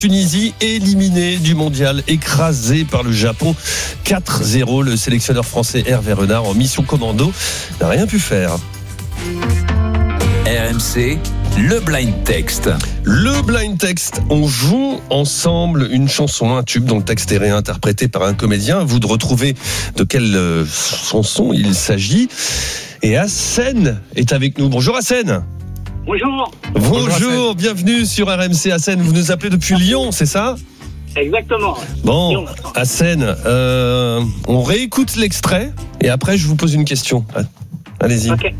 Tunisie éliminée du mondial, écrasée par le Japon 4-0. Le sélectionneur français Hervé Renard, en mission commando, n'a rien pu faire. RMC, le blind text. Le blind text, on joue ensemble une chanson, un tube dont le texte est réinterprété par un comédien. À vous de retrouver de quelle chanson il s'agit. Et Hassen est avec nous. Bonjour Hassen. Bonjour. Bonjour, bienvenue sur RMC. Hassen, vous nous appelez depuis Lyon, c'est ça ? Exactement. Bon, Hassen, on réécoute l'extrait et après je vous pose une question. Allez-y. Ok.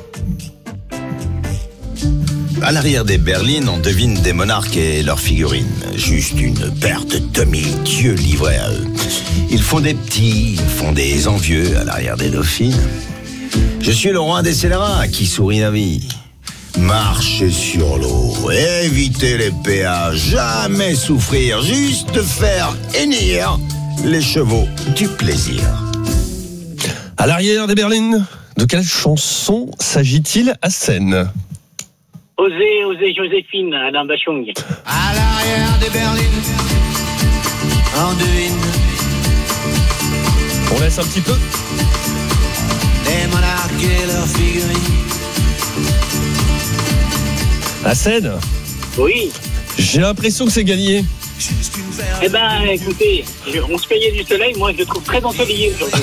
À l'arrière des berlines, on devine des monarques et leurs figurines. Juste une paire de demi-dieux livrés à eux. Ils font des petits, ils font des envieux à l'arrière des dauphines. Je suis le roi des scélérats qui sourit la vie. Marcher sur l'eau, éviter les péages, jamais souffrir, juste faire hennir les chevaux du plaisir. À l'arrière des berlines, de quelle chanson s'agit-il, Hassen ? Osez, Joséphine, Alain Bachung. À l'arrière des berlines, on devine On laisse un petit peu. des monarques et leurs figurines. Hassen, Oui. j'ai l'impression que c'est gagné. Eh ben, écoutez, on se payait du soleil. Moi, je le trouve très ensoleillé aujourd'hui.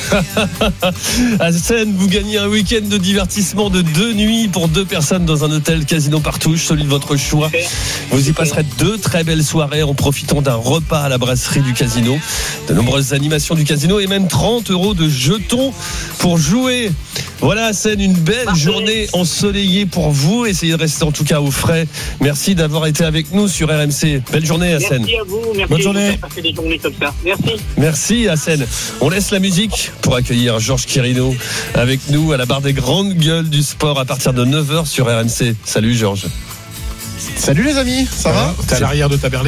Hassen, vous gagnez un week-end de divertissement de 2 nuits pour 2 personnes dans un hôtel Casino Partouche, celui de votre choix. Vous y passerez 2 très belles soirées en profitant d'un repas à la brasserie du Casino, de nombreuses animations du Casino et même 30 € de jetons pour jouer. Voilà, Hassen, une belle journée ensoleillée pour vous. Essayez de rester en tout cas au frais. Merci d'avoir été avec nous sur RMC. Belle journée, Hassen. Merci à vous. Merci. Bonne journée. De passer des journées comme ça. Merci. Merci, Hassen. On laisse la musique pour accueillir Georges Quirino avec nous à la barre des grandes gueules du sport à partir de 9h sur RMC. Salut, Georges. Salut les amis, ça va ? T'es à l'arrière de ta berline ?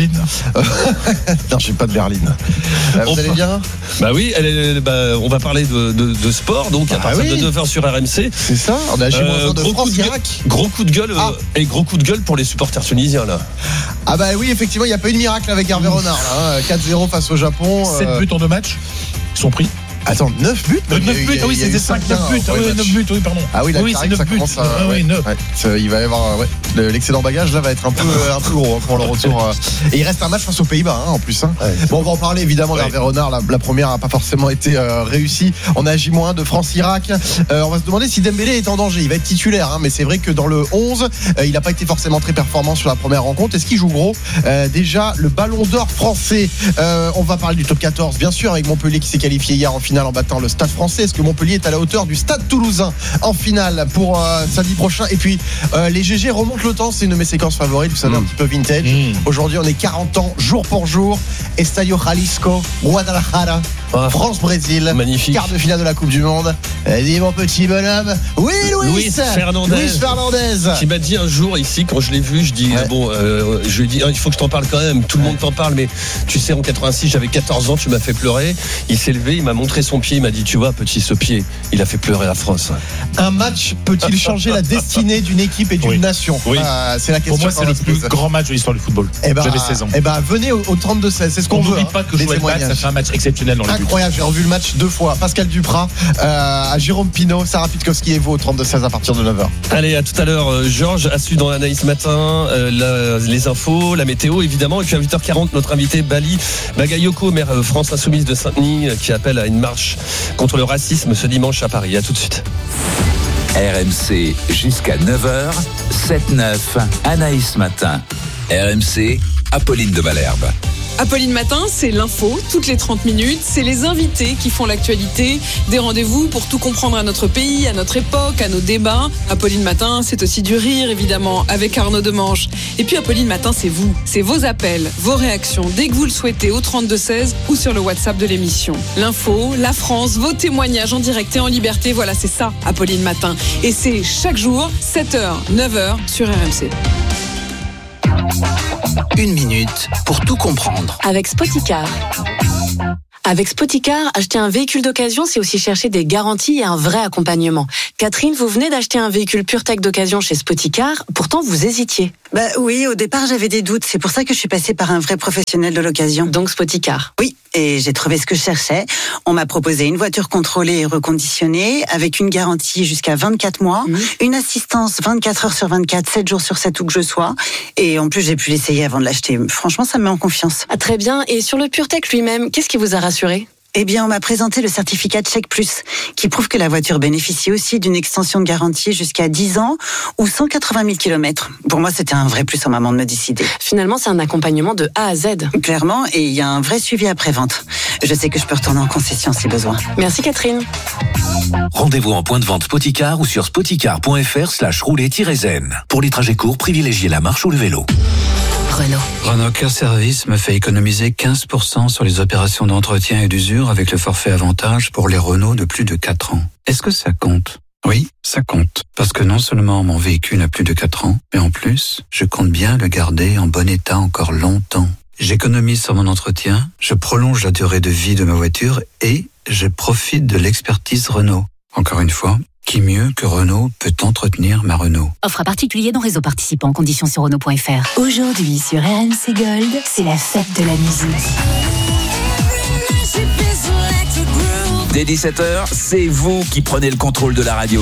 Non, j'ai pas de berline. Vous allez bien ? Bah oui, on va parler de sport, donc à partir de 9h sur RMC. C'est ça, on a J-1 de France-Irak. Gros coup de gueule, et gros coup de gueule pour les supporters tunisiens là. Ah bah oui, effectivement, il n'y a pas eu de miracle avec Hervé Renard là, 4-0 face au Japon. 7 buts en 2 matchs, ils sont pris. Attends, 9 buts 9 buts, oui, c'était 5, 9 buts. 9 buts, oui, pardon. Ah oui, là, c'est 9 ça buts. commence à. Oui, 9. Il va y avoir. L'excédent bagage, là, va être un peu gros pour le retour. Et il reste un match face aux Pays-Bas, en plus. Bon, on va en parler évidemment d'Hervé Renard. La première n'a pas forcément été réussie. On a J-1 de France-Irak. On va se demander si Dembélé est en danger. Il va être titulaire, mais c'est vrai que dans le 11, il n'a pas été forcément très performant sur la première rencontre. Est-ce qu'il joue gros ? Déjà, le ballon d'or français. On va parler du top 14, bien sûr, avec Montpellier qui s'est qualifié hier en finale en battant le Stade français. Est-ce que Montpellier est à la hauteur du Stade toulousain en finale pour samedi prochain? Et puis les GG remontent le temps, c'est une de mes séquences favorites, vous savez, un petit peu vintage. Aujourd'hui on est 40 ans jour pour jour. Estadio Jalisco, Guadalajara, France-Brésil, magnifique. Quart de finale de la Coupe du Monde. Dis mon petit bonhomme, oui, Luis Fernandez, qui m'a dit un jour ici quand je l'ai vu, je dis je lui ai dit il faut que je t'en parle quand même, tout le monde t'en parle, mais tu sais, en 86 j'avais 14 ans, tu m'as fait pleurer. Il s'est levé, il m'a montré son pied, il m'a dit tu vois petit, ce pied, il a fait pleurer la France. Un match peut-il changer la destinée d'une équipe et d'une nation? C'est la question. Pour moi, c'est le plus grand match de l'histoire du football. J'avais 16 ans. Venez au 32-16, c'est ce qu'on veut. On n'oublie pas que Joël Bach, ça fait un match exceptionnel dans le but. Incroyable, j'ai revu le match 2 fois. Pascal Duprat, à Jérôme Pinault, Sarah Pitkowski et vous au 32-16 à partir de 9h. Allez, à tout à l'heure, Georges. À suivre dans l'analyse matin, les infos, la météo évidemment. Et puis à 8h40, notre invité Bali Bagayoko, maire France Insoumise de Saint-Denis, qui appelle à une marche contre le racisme ce dimanche à Paris. À tout de suite. RMC jusqu'à 9h, 7-9, Anaïs Matin. RMC, Apolline de Malherbe. Apolline Matin, c'est l'info, toutes les 30 minutes. C'est les invités qui font l'actualité. Des rendez-vous pour tout comprendre à notre pays, à notre époque, à nos débats. Apolline Matin, c'est aussi du rire, évidemment, avec Arnaud Demange. Et puis Apolline Matin, c'est vous. C'est vos appels, vos réactions, dès que vous le souhaitez, au 32-16 ou sur le WhatsApp de l'émission. L'info, la France, vos témoignages en direct et en liberté. Voilà, c'est ça, Apolline Matin. Et c'est chaque jour, 7h, 9h sur RMC. 1 minute pour tout comprendre. Avec Spoticar. Avec Spoticar, acheter un véhicule d'occasion, c'est aussi chercher des garanties et un vrai accompagnement. Catherine, vous venez d'acheter un véhicule PureTech d'occasion chez Spoticar, pourtant vous hésitiez. Oui, au départ j'avais des doutes, c'est pour ça que je suis passée par un vrai professionnel de l'occasion. Donc Spoticar. Oui, et j'ai trouvé ce que je cherchais. On m'a proposé une voiture contrôlée et reconditionnée, avec une garantie jusqu'à 24 mois, une assistance 24 heures sur 24, 7 jours sur 7 où que je sois, et en plus j'ai pu l'essayer avant de l'acheter. Franchement, ça me met en confiance. Ah, très bien, et sur le PureTech lui-même, qu'est-ce qui vous a rassuré ? Eh bien, on m'a présenté le certificat Check Plus, qui prouve que la voiture bénéficie aussi d'une extension de garantie jusqu'à 10 ans ou 180 000 km. Pour moi, c'était un vrai plus au moment de me décider. Finalement, c'est un accompagnement de A à Z. Clairement, et il y a un vrai suivi après-vente. Je sais que je peux retourner en concession si besoin. Merci Catherine. Rendez-vous en point de vente Spoticar ou sur spoticar.fr/rouler-zen. Pour les trajets courts, privilégiez la marche ou le vélo. Renault Cœur Service me fait économiser 15% sur les opérations d'entretien et d'usure avec le forfait avantage pour les Renault de plus de 4 ans. Est-ce que ça compte ? Oui, ça compte. Parce que non seulement mon véhicule a plus de 4 ans, mais en plus, je compte bien le garder en bon état encore longtemps. J'économise sur mon entretien, je prolonge la durée de vie de ma voiture et je profite de l'expertise Renault. Encore une fois, qui mieux que Renault peut entretenir ma Renault ? Offre à particulier dans réseau participant, conditions sur Renault.fr. Aujourd'hui sur RMC Gold, c'est la fête de la musique. Dès 17h, c'est vous qui prenez le contrôle de la radio.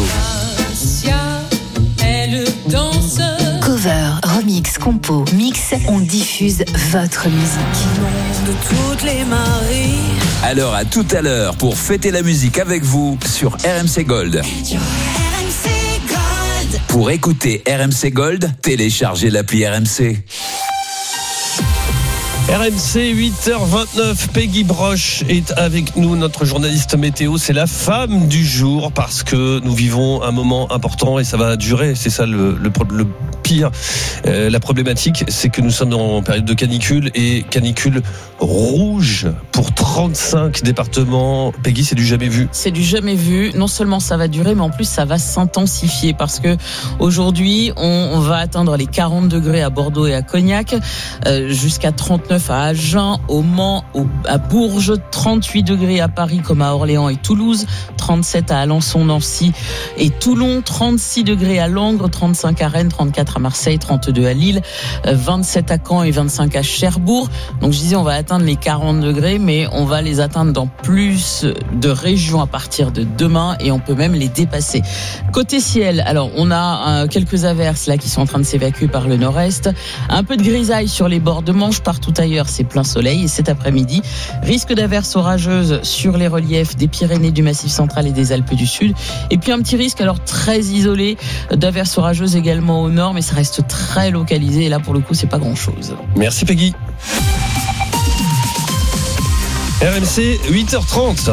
Cover, remix, compo, mix, on diffuse votre musique. De toutes les marées. Alors à tout à l'heure pour fêter la musique avec vous sur RMC Gold. Pour écouter RMC Gold, téléchargez l'appli RMC. RMC 8h29, Peggy Broche est avec nous, notre journaliste météo. C'est la femme du jour parce que nous vivons un moment important et ça va durer. C'est ça le pire. La problématique, c'est que nous sommes en période de canicule et canicule rouge pour 35 départements. Peggy, c'est du jamais vu. C'est du jamais vu. Non seulement ça va durer, mais en plus ça va s'intensifier parce que aujourd'hui, on va atteindre les 40 degrés à Bordeaux et à Cognac, jusqu'à 39 à Agen, au Mans, à Bourges, 38 degrés à Paris comme à Orléans et Toulouse, 37 à Alençon, Nancy et Toulon, 36 degrés à Langres, 35 à Rennes, 34 à Marseille, 32 à Lille, 27 à Caen et 25 à Cherbourg. Donc je disais, on va atteindre les 40 degrés, mais on va les atteindre dans plus de régions à partir de demain et on peut même les dépasser. Côté ciel, alors on a quelques averses là qui sont en train de s'évacuer par le nord-est, un peu de grisaille sur les bords de Manche, partout ailleurs c'est plein soleil et cet après-midi, risque d'averses orageuses sur les reliefs des Pyrénées, du Massif central et des Alpes du Sud, et puis un petit risque alors très isolé d'averses orageuses également au nord, mais ça reste très localisé et là pour le coup c'est pas grand-chose. Merci Peggy. RMC 8h30.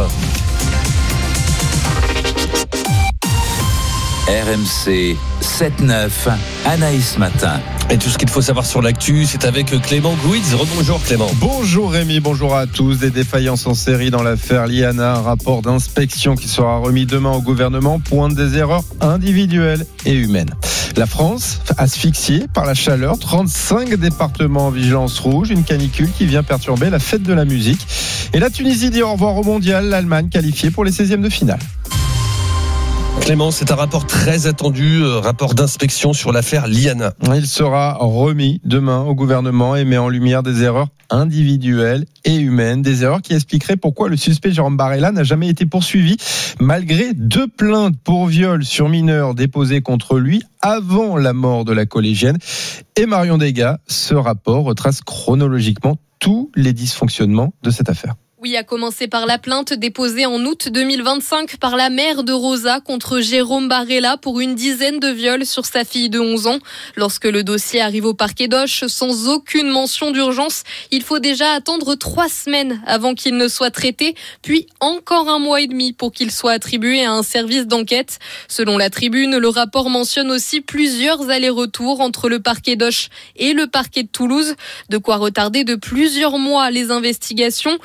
RMC 7-9, Anaïs Matin. Et tout ce qu'il faut savoir sur l'actu, c'est avec Clément Gouitz. Rebonjour Clément. Bonjour Rémi, bonjour à tous. Des défaillances en série dans l'affaire Liana. Un rapport d'inspection qui sera remis demain au gouvernement pointe des erreurs individuelles et humaines. La France, asphyxiée par la chaleur, 35 départements en vigilance rouge, une canicule qui vient perturber la fête de la musique. Et la Tunisie dit au revoir au mondial, l'Allemagne qualifiée pour les 16e de finale. Clément, c'est un rapport très attendu, rapport d'inspection sur l'affaire Liana. Il sera remis demain au gouvernement et met en lumière des erreurs individuelles et humaines, des erreurs qui expliqueraient pourquoi le suspect Jérôme Barella n'a jamais été poursuivi malgré 2 plaintes pour viol sur mineurs déposées contre lui avant la mort de la collégienne. Et Marion Degas, ce rapport retrace chronologiquement tous les dysfonctionnements de cette affaire. Oui, à commencer par la plainte déposée en août 2025 par la mère de Rosa contre Jérôme Barella pour une dizaine de viols sur sa fille de 11 ans. Lorsque le dossier arrive au parquet d'Auch sans aucune mention d'urgence, il faut déjà attendre 3 semaines avant qu'il ne soit traité, puis encore 1 mois et demi pour qu'il soit attribué à un service d'enquête. Selon la Tribune, le rapport mentionne aussi plusieurs allers-retours entre le parquet d'Auch et le parquet de Toulouse, de quoi retarder de plusieurs mois les investigations. Le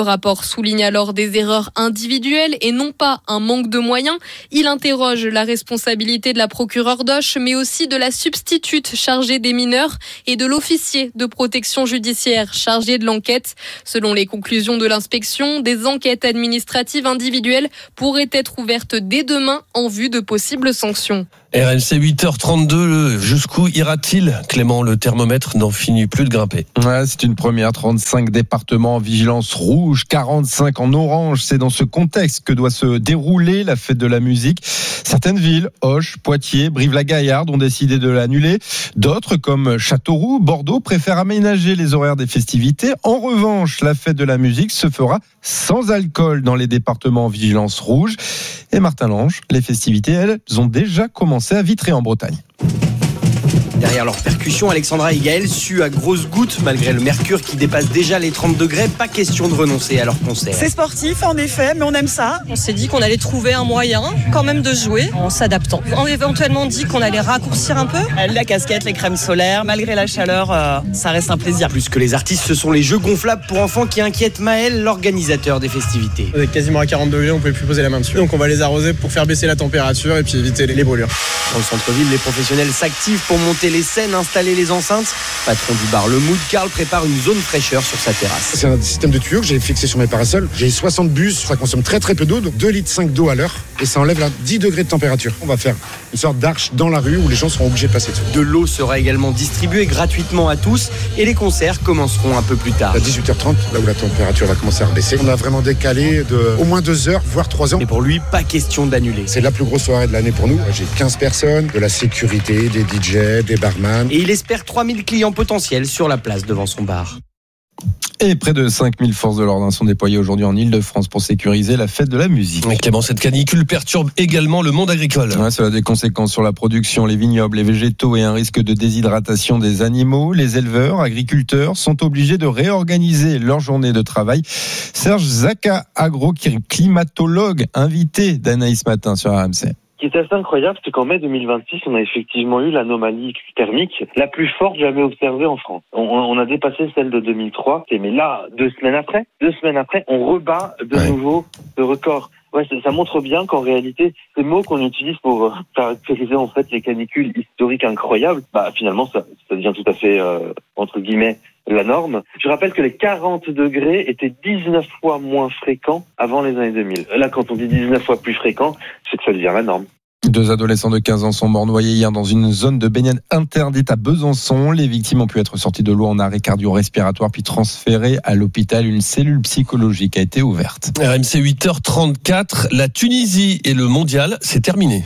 rapport souligne alors des erreurs individuelles et non pas un manque de moyens. Il interroge la responsabilité de la procureure d'Auch, mais aussi de la substitute chargée des mineurs et de l'officier de protection judiciaire chargé de l'enquête. Selon les conclusions de l'inspection, des enquêtes administratives individuelles pourraient être ouvertes dès demain en vue de possibles sanctions. RMC 8h32, jusqu'où ira-t-il, Clément? Le thermomètre n'en finit plus de grimper. Ouais, c'est une première. 35 départements en vigilance rouge, 45 en orange. C'est dans ce contexte que doit se dérouler la fête de la musique. Certaines villes, Auch, Poitiers, Brive-la-Gaillarde, ont décidé de l'annuler. D'autres, comme Châteauroux, Bordeaux, préfèrent aménager les horaires des festivités. En revanche, la fête de la musique se fera sans alcool dans les départements en vigilance rouge. Et Martin Lange, les festivités, elles, ont déjà commencé à Vitré en Bretagne. Derrière leur percussion, Alexandra et Gaël suent à grosses gouttes. Malgré le mercure qui dépasse déjà les 30 degrés, pas question de renoncer à leur concert. C'est sportif en effet, mais on aime ça. On s'est dit qu'on allait trouver un moyen quand même de jouer en s'adaptant. On a éventuellement dit qu'on allait raccourcir un peu. La casquette, les crèmes solaires, malgré la chaleur, ça reste un plaisir. Plus que les artistes, ce sont les jeux gonflables pour enfants qui inquiètent Maël, l'organisateur des festivités. On est quasiment à 40 degrés, on ne pouvait plus poser la main dessus. Donc on va les arroser pour faire baisser la température et puis éviter les brûlures. Dans le centre-ville, les professionnels s'activent pour monter les scènes, installer les enceintes. Patron du bar Le Mood, Karl prépare une zone fraîcheur sur sa terrasse. C'est un système de tuyaux que j'ai fixé sur mes parasols. J'ai 60 bus, ça consomme très peu d'eau, donc 2,5 litres d'eau à l'heure. Et ça enlève 10 degrés de température. On va faire une sorte d'arche dans la rue où les gens seront obligés de passer dessus. De l'eau sera également distribuée gratuitement à tous et les concerts commenceront un peu plus tard. À 18h30, là où la température va commencer à baisser. On a vraiment décalé de au moins 2 heures, voire 3 heures. Et pour lui, pas question d'annuler. C'est la plus grosse soirée de l'année pour nous. J'ai 15 personnes, de la sécurité, des DJ, des barman. Et il espère 3000 clients potentiels sur la place devant son bar. Et près de 5000 forces de l'ordre sont déployées aujourd'hui en Ile-de-France pour sécuriser la fête de la musique. Et Clément, cette canicule perturbe également le monde agricole. Ouais, cela a des conséquences sur la production, les vignobles, les végétaux et un risque de déshydratation des animaux. Les éleveurs, agriculteurs sont obligés de réorganiser leur journée de travail. Serge Zaka, agroclimatologue, invité d'Anaïs Matin sur RMC. Ce qui est assez incroyable, c'est qu'en mai 2026, on a effectivement eu l'anomalie thermique la plus forte jamais observée en France. On a dépassé celle de 2003, mais là, 2 semaines après, on rebat de nouveau le record. Ouais, ça montre bien qu'en réalité, ces mots qu'on utilise pour caractériser en fait les canicules historiques incroyables, finalement, ça devient tout à fait, entre guillemets, la norme. Je rappelle que les 40 degrés étaient 19 fois moins fréquents avant les années 2000. Là, quand on dit 19 fois plus fréquent, c'est que ça devient la norme. 2 adolescents de 15 ans sont morts noyés hier dans une zone de baignade interdite à Besançon. Les victimes ont pu être sorties de l'eau en arrêt cardio-respiratoire puis transférées à l'hôpital. Une cellule psychologique a été ouverte. RMC 8h34, la Tunisie et le mondial, c'est terminé.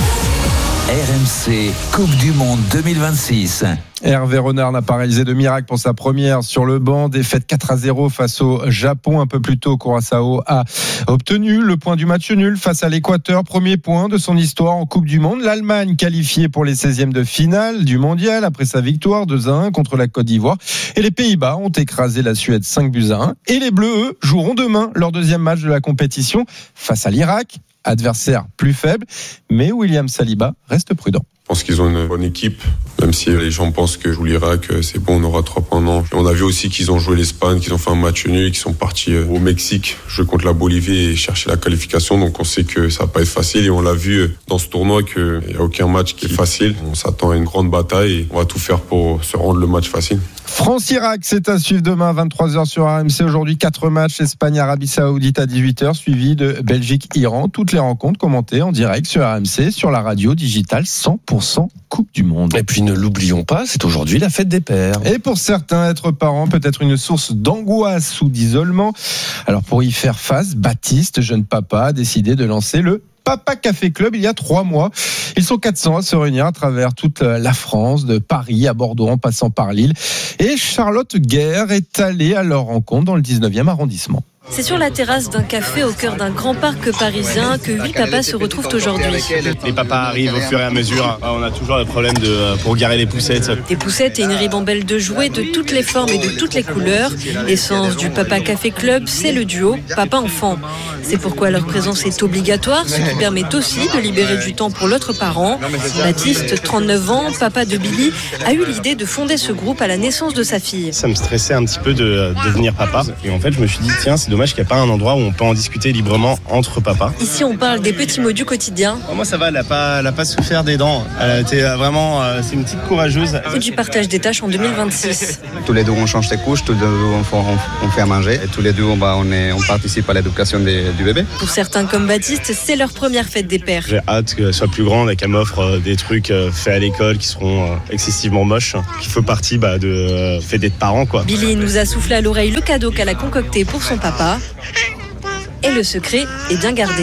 RMC Coupe du Monde 2026. Hervé Renard n'a pas réalisé de miracle pour sa première sur le banc. Défaite 4-0 face au Japon. Un peu plus tôt, Curaçao a obtenu le point du match nul face à l'Équateur. Premier point de son histoire en Coupe du Monde. L'Allemagne qualifiée pour les 16e de finale du mondial après sa victoire 2-1 contre la Côte d'Ivoire. Et les Pays-Bas ont écrasé la Suède 5-1. Et les Bleus, eux, joueront demain leur 2e match de la compétition face à l'Irak. Adversaire plus faible, mais William Saliba reste prudent. Je pense qu'ils ont une bonne équipe, même si les gens pensent que joue l'Irak, c'est bon, on aura 3 points. Non. On a vu aussi qu'ils ont joué l'Espagne, qu'ils ont fait un match nul, qu'ils sont partis au Mexique jouer contre la Bolivie et chercher la qualification. Donc on sait que ça va pas être facile et on l'a vu dans ce tournoi qu'il n'y a aucun match qui est facile. On s'attend à une grande bataille et on va tout faire pour se rendre le match facile. France-Irak, c'est à suivre demain à 23h sur RMC. Aujourd'hui, 4 matchs, Espagne-Arabie Saoudite à 18h, suivi de Belgique-Iran. Toutes les rencontres commentées en direct sur RMC, sur la radio digitale 100% Coupe du Monde. Et puis ne l'oublions pas, c'est aujourd'hui la fête des pères. Et pour certains, être parent peut être une source d'angoisse ou d'isolement. Alors pour y faire face, Baptiste, jeune papa, a décidé de lancer le Papa Café Club il y a 3 mois. Ils sont 400 à se réunir à travers toute la France, de Paris à Bordeaux en passant par Lille. Et Charlotte Guerre est allée à leur rencontre dans le 19e arrondissement. C'est sur la terrasse d'un café au cœur d'un grand parc parisien que 8 papas se retrouvent aujourd'hui. Les papas arrivent au fur et à mesure. On a toujours le problème pour garer les poussettes. Des poussettes et une ribambelle de jouets de toutes les formes et de toutes les couleurs. L'essence du Papa Café Club, c'est le duo papa-enfant. C'est pourquoi leur présence est obligatoire, ce qui permet aussi de libérer du temps pour l'autre parent. Baptiste, 39 ans, papa de Billy, a eu l'idée de fonder ce groupe à la naissance de sa fille. Ça me stressait un petit peu de devenir papa. Et en fait, je me suis dit, tiens, c'est dommage dommage qu'il n'y a pas un endroit où on peut en discuter librement entre papas. Ici, on parle des petits mots du quotidien. Moi, ça va, elle n'a pas souffert des dents. Elle était vraiment, c'est une petite courageuse. Et du partage des tâches en 2026. Tous les deux, on change ses couches, tous les deux, on fait à manger. Et tous les deux, on participe à l'éducation du bébé. Pour certains comme Baptiste, c'est leur première fête des pères. J'ai hâte qu'elle soit plus grande et qu'elle m'offre des trucs faits à l'école qui seront excessivement moches, qui font partie de fait d'être parents, quoi. Billy nous a soufflé à l'oreille le cadeau qu'elle a concocté pour son papa. Et le secret est bien gardé.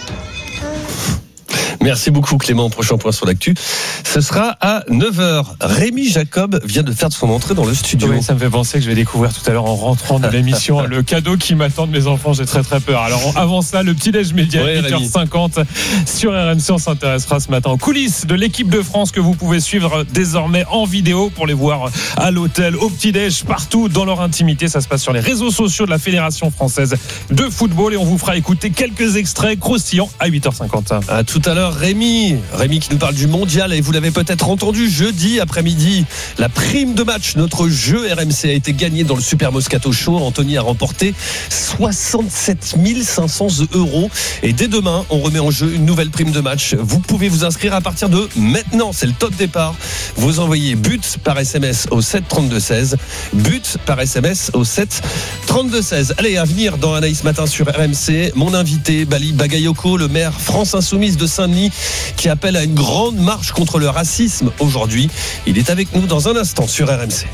Merci beaucoup Clément. Prochain point sur l'actu, ce sera à 9h. Rémi Jacob vient de faire son entrée dans le studio. Oui, ça me fait penser que je vais découvrir tout à l'heure en rentrant de l'émission le cadeau qui m'attend de mes enfants. J'ai très très peur. Alors avant ça, le petit-déj média, 8h50 sur RMC. On s'intéressera ce matin aux coulisses de l'équipe de France que vous pouvez suivre désormais en vidéo pour les voir à l'hôtel, au petit-déj, partout dans leur intimité. Ça se passe sur les réseaux sociaux de la Fédération Française de Football et on vous fera écouter quelques extraits croustillants à 8h50. À tout à l'heure. Rémi qui nous parle du mondial et vous l'avez peut-être entendu jeudi après-midi, la prime de match, notre jeu RMC a été gagné dans le Super Moscato Show. Anthony a remporté 67 500 € et dès demain on remet en jeu une nouvelle prime de match. Vous pouvez vous inscrire à partir de maintenant, c'est le top départ. Vous envoyez but par SMS au 7 32 16, but par SMS au 7 32 16. Allez, à venir dans Anaïs Matin sur RMC, mon invité Bali Bagayoko, le maire France Insoumise de Saint-Denis, qui appelle à une grande marche contre le racisme aujourd'hui. Il est avec nous dans un instant sur RMC.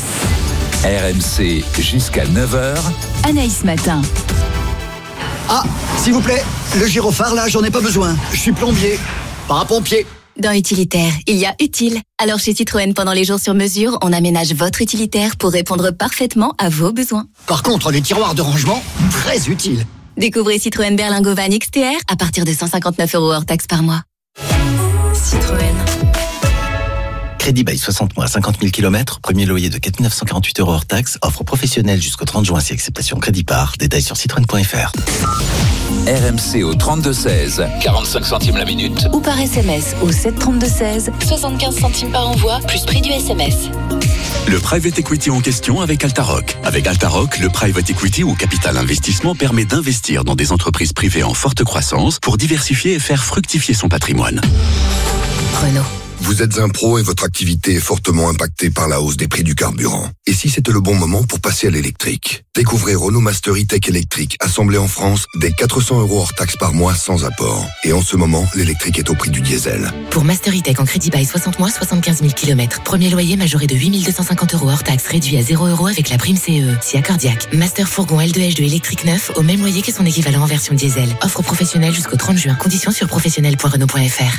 RMC jusqu'à 9h. Anaïs Matin. Ah, s'il vous plaît, le gyrophare là, j'en ai pas besoin. Je suis plombier, pas un pompier. Dans Utilitaire, il y a utile. Alors chez Citroën, pendant les jours sur mesure, on aménage votre utilitaire pour répondre parfaitement à vos besoins. Par contre, les tiroirs de rangement, très utiles. Découvrez Citroën Berlingo Van XTR à partir de 159 € hors taxe par mois. Citroën. Crédit bail 60 mois, 50 000 km, premier loyer de 4 948 € hors taxe, offre professionnelle jusqu'au 30 juin si acceptation crédit par. Détails sur citroën.fr. RMC au 32-16, 45 centimes la minute. Ou par SMS au 7 32 16, 75 centimes par envoi, plus prix du SMS. Le private equity en question avec Altaroc. Avec Altaroc, le private equity ou capital investissement permet d'investir dans des entreprises privées en forte croissance pour diversifier et faire fructifier son patrimoine. Renault. Vous êtes un pro et votre activité est fortement impactée par la hausse des prix du carburant. Et si c'était le bon moment pour passer à l'électrique? Découvrez Renault Master E-Tech électrique, assemblé en France, dès 400 € hors taxe par mois sans apport. Et en ce moment, l'électrique est au prix du diesel. Pour Master E-Tech en crédit bail 60 mois, 75 000 km. Premier loyer majoré de 8 250 € hors taxe, réduit à 0 € avec la prime CE. Si accordiaque. Master fourgon L2H2 électrique neuf, au même loyer que son équivalent en version diesel. Offre professionnelle jusqu'au 30 juin. Conditions sur professionnel.renault.fr.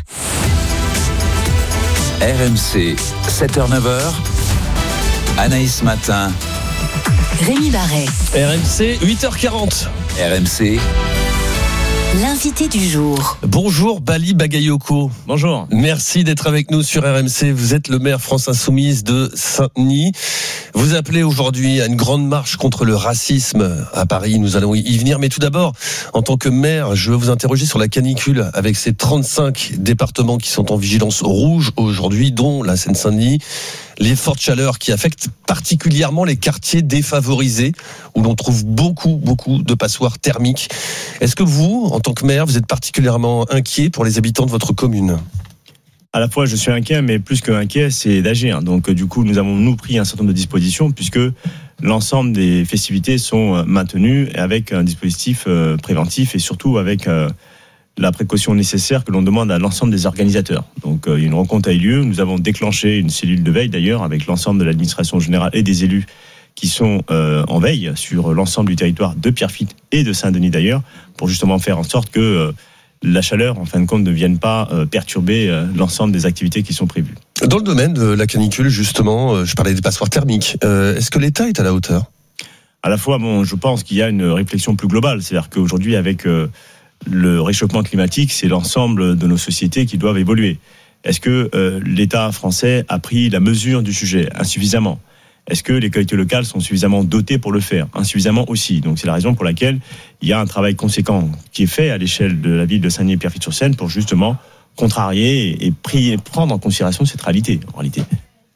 RMC, 7h-9h, Anaïs Matin. Rémi Barret. RMC, 8h40. RMC. L'invité du jour. Bonjour Bali Bagayoko. Bonjour. Merci d'être avec nous sur RMC. Vous êtes le maire France Insoumise de Saint-Denis. Vous appelez aujourd'hui à une grande marche contre le racisme à Paris. Nous allons y venir. Mais tout d'abord, en tant que maire, je veux vous interroger sur la canicule avec ces 35 départements qui sont en vigilance rouge aujourd'hui, dont la Seine-Saint-Denis. Les fortes chaleurs qui affectent particulièrement les quartiers défavorisés où l'on trouve beaucoup de passoires thermiques. Est-ce que vous, en tant que maire, vous êtes particulièrement inquiet pour les habitants de votre commune ? À la fois, je suis inquiet, mais plus que inquiet, c'est d'agir. Donc, du coup, nous avons pris un certain nombre de dispositions puisque l'ensemble des festivités sont maintenues avec un dispositif préventif et surtout avec la précaution nécessaire que l'on demande à l'ensemble des organisateurs. Donc une rencontre a eu lieu, nous avons déclenché une cellule de veille d'ailleurs avec l'ensemble de l'administration générale et des élus qui sont en veille sur l'ensemble du territoire de Pierrefitte et de Saint-Denis d'ailleurs, pour justement faire en sorte que la chaleur en fin de compte ne vienne pas perturber l'ensemble des activités qui sont prévues. Dans le domaine de la canicule justement, je parlais des passoires thermiques, est-ce que l'État est à la hauteur ? À la fois, je pense qu'il y a une réflexion plus globale, c'est-à-dire qu'aujourd'hui avec le réchauffement climatique, c'est l'ensemble de nos sociétés qui doivent évoluer. Est-ce que l'État français a pris la mesure du sujet insuffisamment ? Est-ce que les collectivités locales sont suffisamment dotées pour le faire ? Insuffisamment aussi. Donc c'est la raison pour laquelle il y a un travail conséquent qui est fait à l'échelle de la ville de Saint-Denis et Pierrefitte-sur-Seine pour justement contrarier et prendre en considération cette réalité en réalité.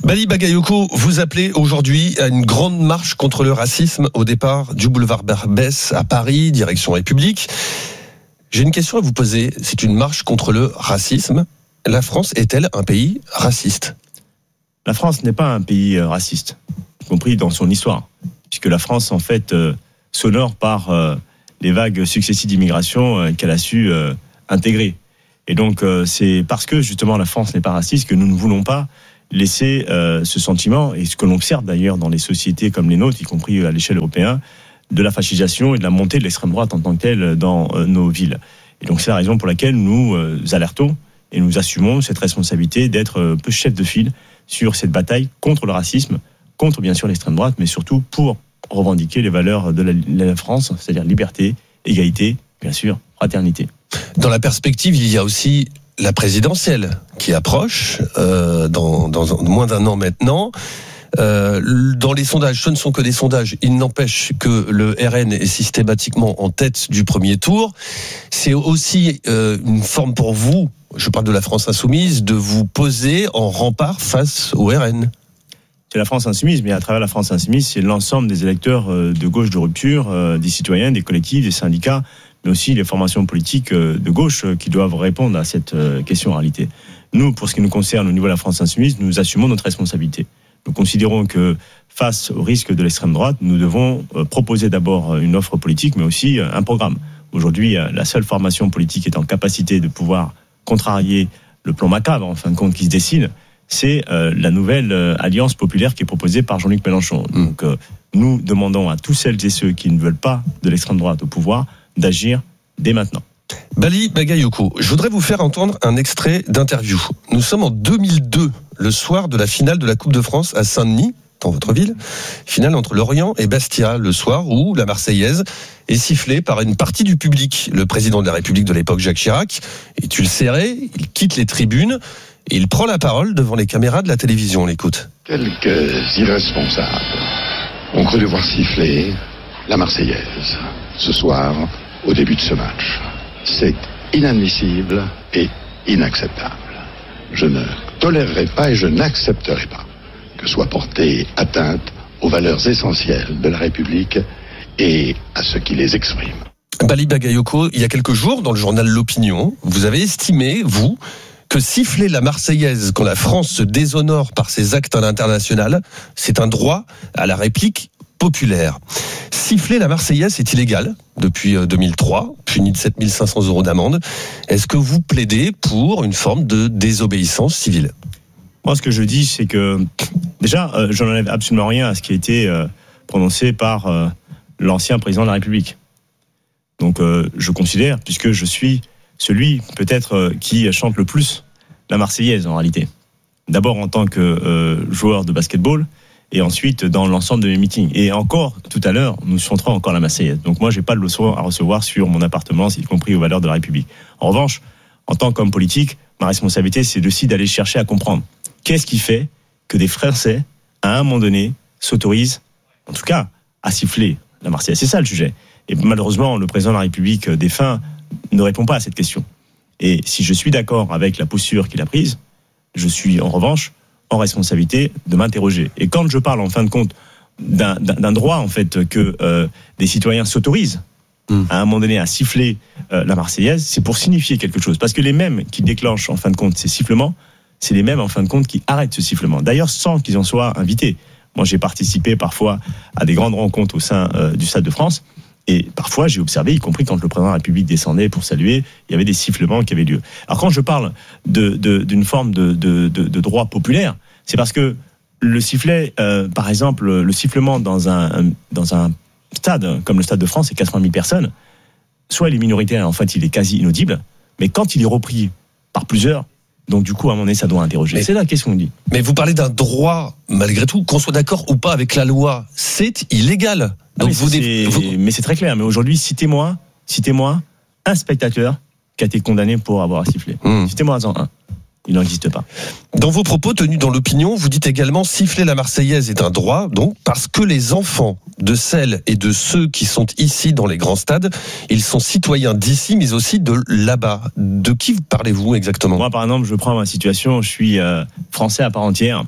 Bali Bagayoko, vous appelez aujourd'hui à une grande marche contre le racisme au départ du boulevard Barbès à Paris, direction République. J'ai une question à vous poser. C'est une marche contre le racisme. La France est-elle un pays raciste ? La France n'est pas un pays raciste, y compris dans son histoire, puisque la France, en fait, s'honore par les vagues successives d'immigration qu'elle a su intégrer. Et donc, c'est parce que, justement, la France n'est pas raciste que nous ne voulons pas laisser ce sentiment, et ce que l'on observe d'ailleurs dans les sociétés comme les nôtres, y compris à l'échelle européenne, de la fascisation et de la montée de l'extrême droite en tant que telle dans nos villes. Et donc, c'est la raison pour laquelle nous alertons et nous assumons cette responsabilité d'être un peu chef de file sur cette bataille contre le racisme, contre bien sûr l'extrême droite, mais surtout pour revendiquer les valeurs de la France, c'est-à-dire liberté, égalité, bien sûr, fraternité. Dans la perspective, il y a aussi la présidentielle qui approche dans moins d'un an maintenant. Dans les sondages, ce ne sont que des sondages. Il n'empêche que le RN est systématiquement en tête du premier tour. C'est aussi une forme pour vous, je parle de la France insoumise, de vous poser en rempart face au RN. C'est la France insoumise, mais à travers la France insoumise, c'est l'ensemble des électeurs de gauche de rupture, des citoyens, des collectifs, des syndicats, mais aussi les formations politiques de gauche qui doivent répondre à cette question en réalité. Nous, pour ce qui nous concerne au niveau de la France insoumise, nous assumons notre responsabilité. Nous considérons que face au risque de l'extrême droite, nous devons proposer d'abord une offre politique, mais aussi un programme. Aujourd'hui, la seule formation politique est en capacité de pouvoir contrarier le plan macabre, en fin de compte, qui se dessine, c'est la nouvelle alliance populaire qui est proposée par Jean-Luc Mélenchon. Donc, nous demandons à tous celles et ceux qui ne veulent pas de l'extrême droite au pouvoir d'agir dès maintenant. Bali Bagayoko, je voudrais vous faire entendre un extrait d'interview. Nous sommes en 2002, le soir de la finale de la Coupe de France à Saint-Denis, dans votre ville. Finale entre Lorient et Bastia, le soir où la Marseillaise est sifflée par une partie du public. Le président de la République de l'époque, Jacques Chirac, est ulcéré, il quitte les tribunes et il prend la parole devant les caméras de la télévision. On l'écoute. Quelques irresponsables ont cru devoir siffler la Marseillaise ce soir au début de ce match. C'est inadmissible et inacceptable. Je ne tolérerai pas et je n'accepterai pas que soit portée atteinte aux valeurs essentielles de la République et à ceux qui les expriment. Bali Bagayoko, il y a quelques jours, dans le journal L'Opinion, vous avez estimé, vous, que siffler la Marseillaise quand la France se déshonore par ses actes à l'international, c'est un droit à la réplique populaire. Siffler la Marseillaise est illégal depuis 2003, puni de 7 500 € d'amende. Est-ce que vous plaidez pour une forme de désobéissance civile ? Moi, ce que je dis, c'est que déjà, je n'enlève absolument rien à ce qui a été prononcé par l'ancien président de la République. Donc, je considère, puisque je suis celui peut-être qui chante le plus la Marseillaise en réalité. D'abord en tant que joueur de basketball, et ensuite dans l'ensemble de mes meetings. Et encore, tout à l'heure, nous chanterons encore la Marseillaise. Donc moi, j'ai pas de leçon à recevoir sur mon appartenance, y compris aux valeurs de la République. En revanche, en tant qu'homme politique, ma responsabilité, c'est aussi d'aller chercher à comprendre qu'est-ce qui fait que des Français, à un moment donné, s'autorisent, en tout cas, à siffler la Marseillaise. C'est ça le sujet. Et malheureusement, le président de la République défunt ne répond pas à cette question. Et si je suis d'accord avec la posture qu'il a prise, je suis en revanche en responsabilité de m'interroger. Et quand je parle en fin de compte d'un droit en fait que des citoyens s'autorisent à un moment donné à siffler la Marseillaise, c'est pour signifier quelque chose. Parce que les mêmes qui déclenchent en fin de compte ces sifflements, c'est les mêmes en fin de compte qui arrêtent ce sifflement. D'ailleurs, sans qu'ils en soient invités. Moi, j'ai participé parfois à des grandes rencontres au sein du Stade de France. Et parfois, j'ai observé, y compris quand le président de la République descendait pour saluer, il y avait des sifflements qui avaient lieu. Alors quand je parle d'une forme de droit populaire, c'est parce que le sifflet, par exemple, le sifflement dans un stade comme le Stade de France, c'est 80 000 personnes, soit il est minoritaire, en fait il est quasi inaudible, mais quand il est repris par plusieurs, donc du coup à un moment donné ça doit interroger. C'est la question qu'on dit. Mais vous parlez d'un droit, malgré tout, qu'on soit d'accord ou pas avec la loi, c'est illégal. Donc mais c'est très clair. Mais aujourd'hui, citez-moi un spectateur qui a été condamné pour avoir sifflé. Citez-moi un. Il n'en existe pas. Dans vos propos tenus dans l'Opinion, vous dites également siffler la Marseillaise est un droit, donc parce que les enfants de celles et de ceux qui sont ici dans les grands stades, ils sont citoyens d'ici, mais aussi de là-bas. De qui parlez-vous exactement ? Moi, par exemple, je prends ma situation, je suis français à part entière.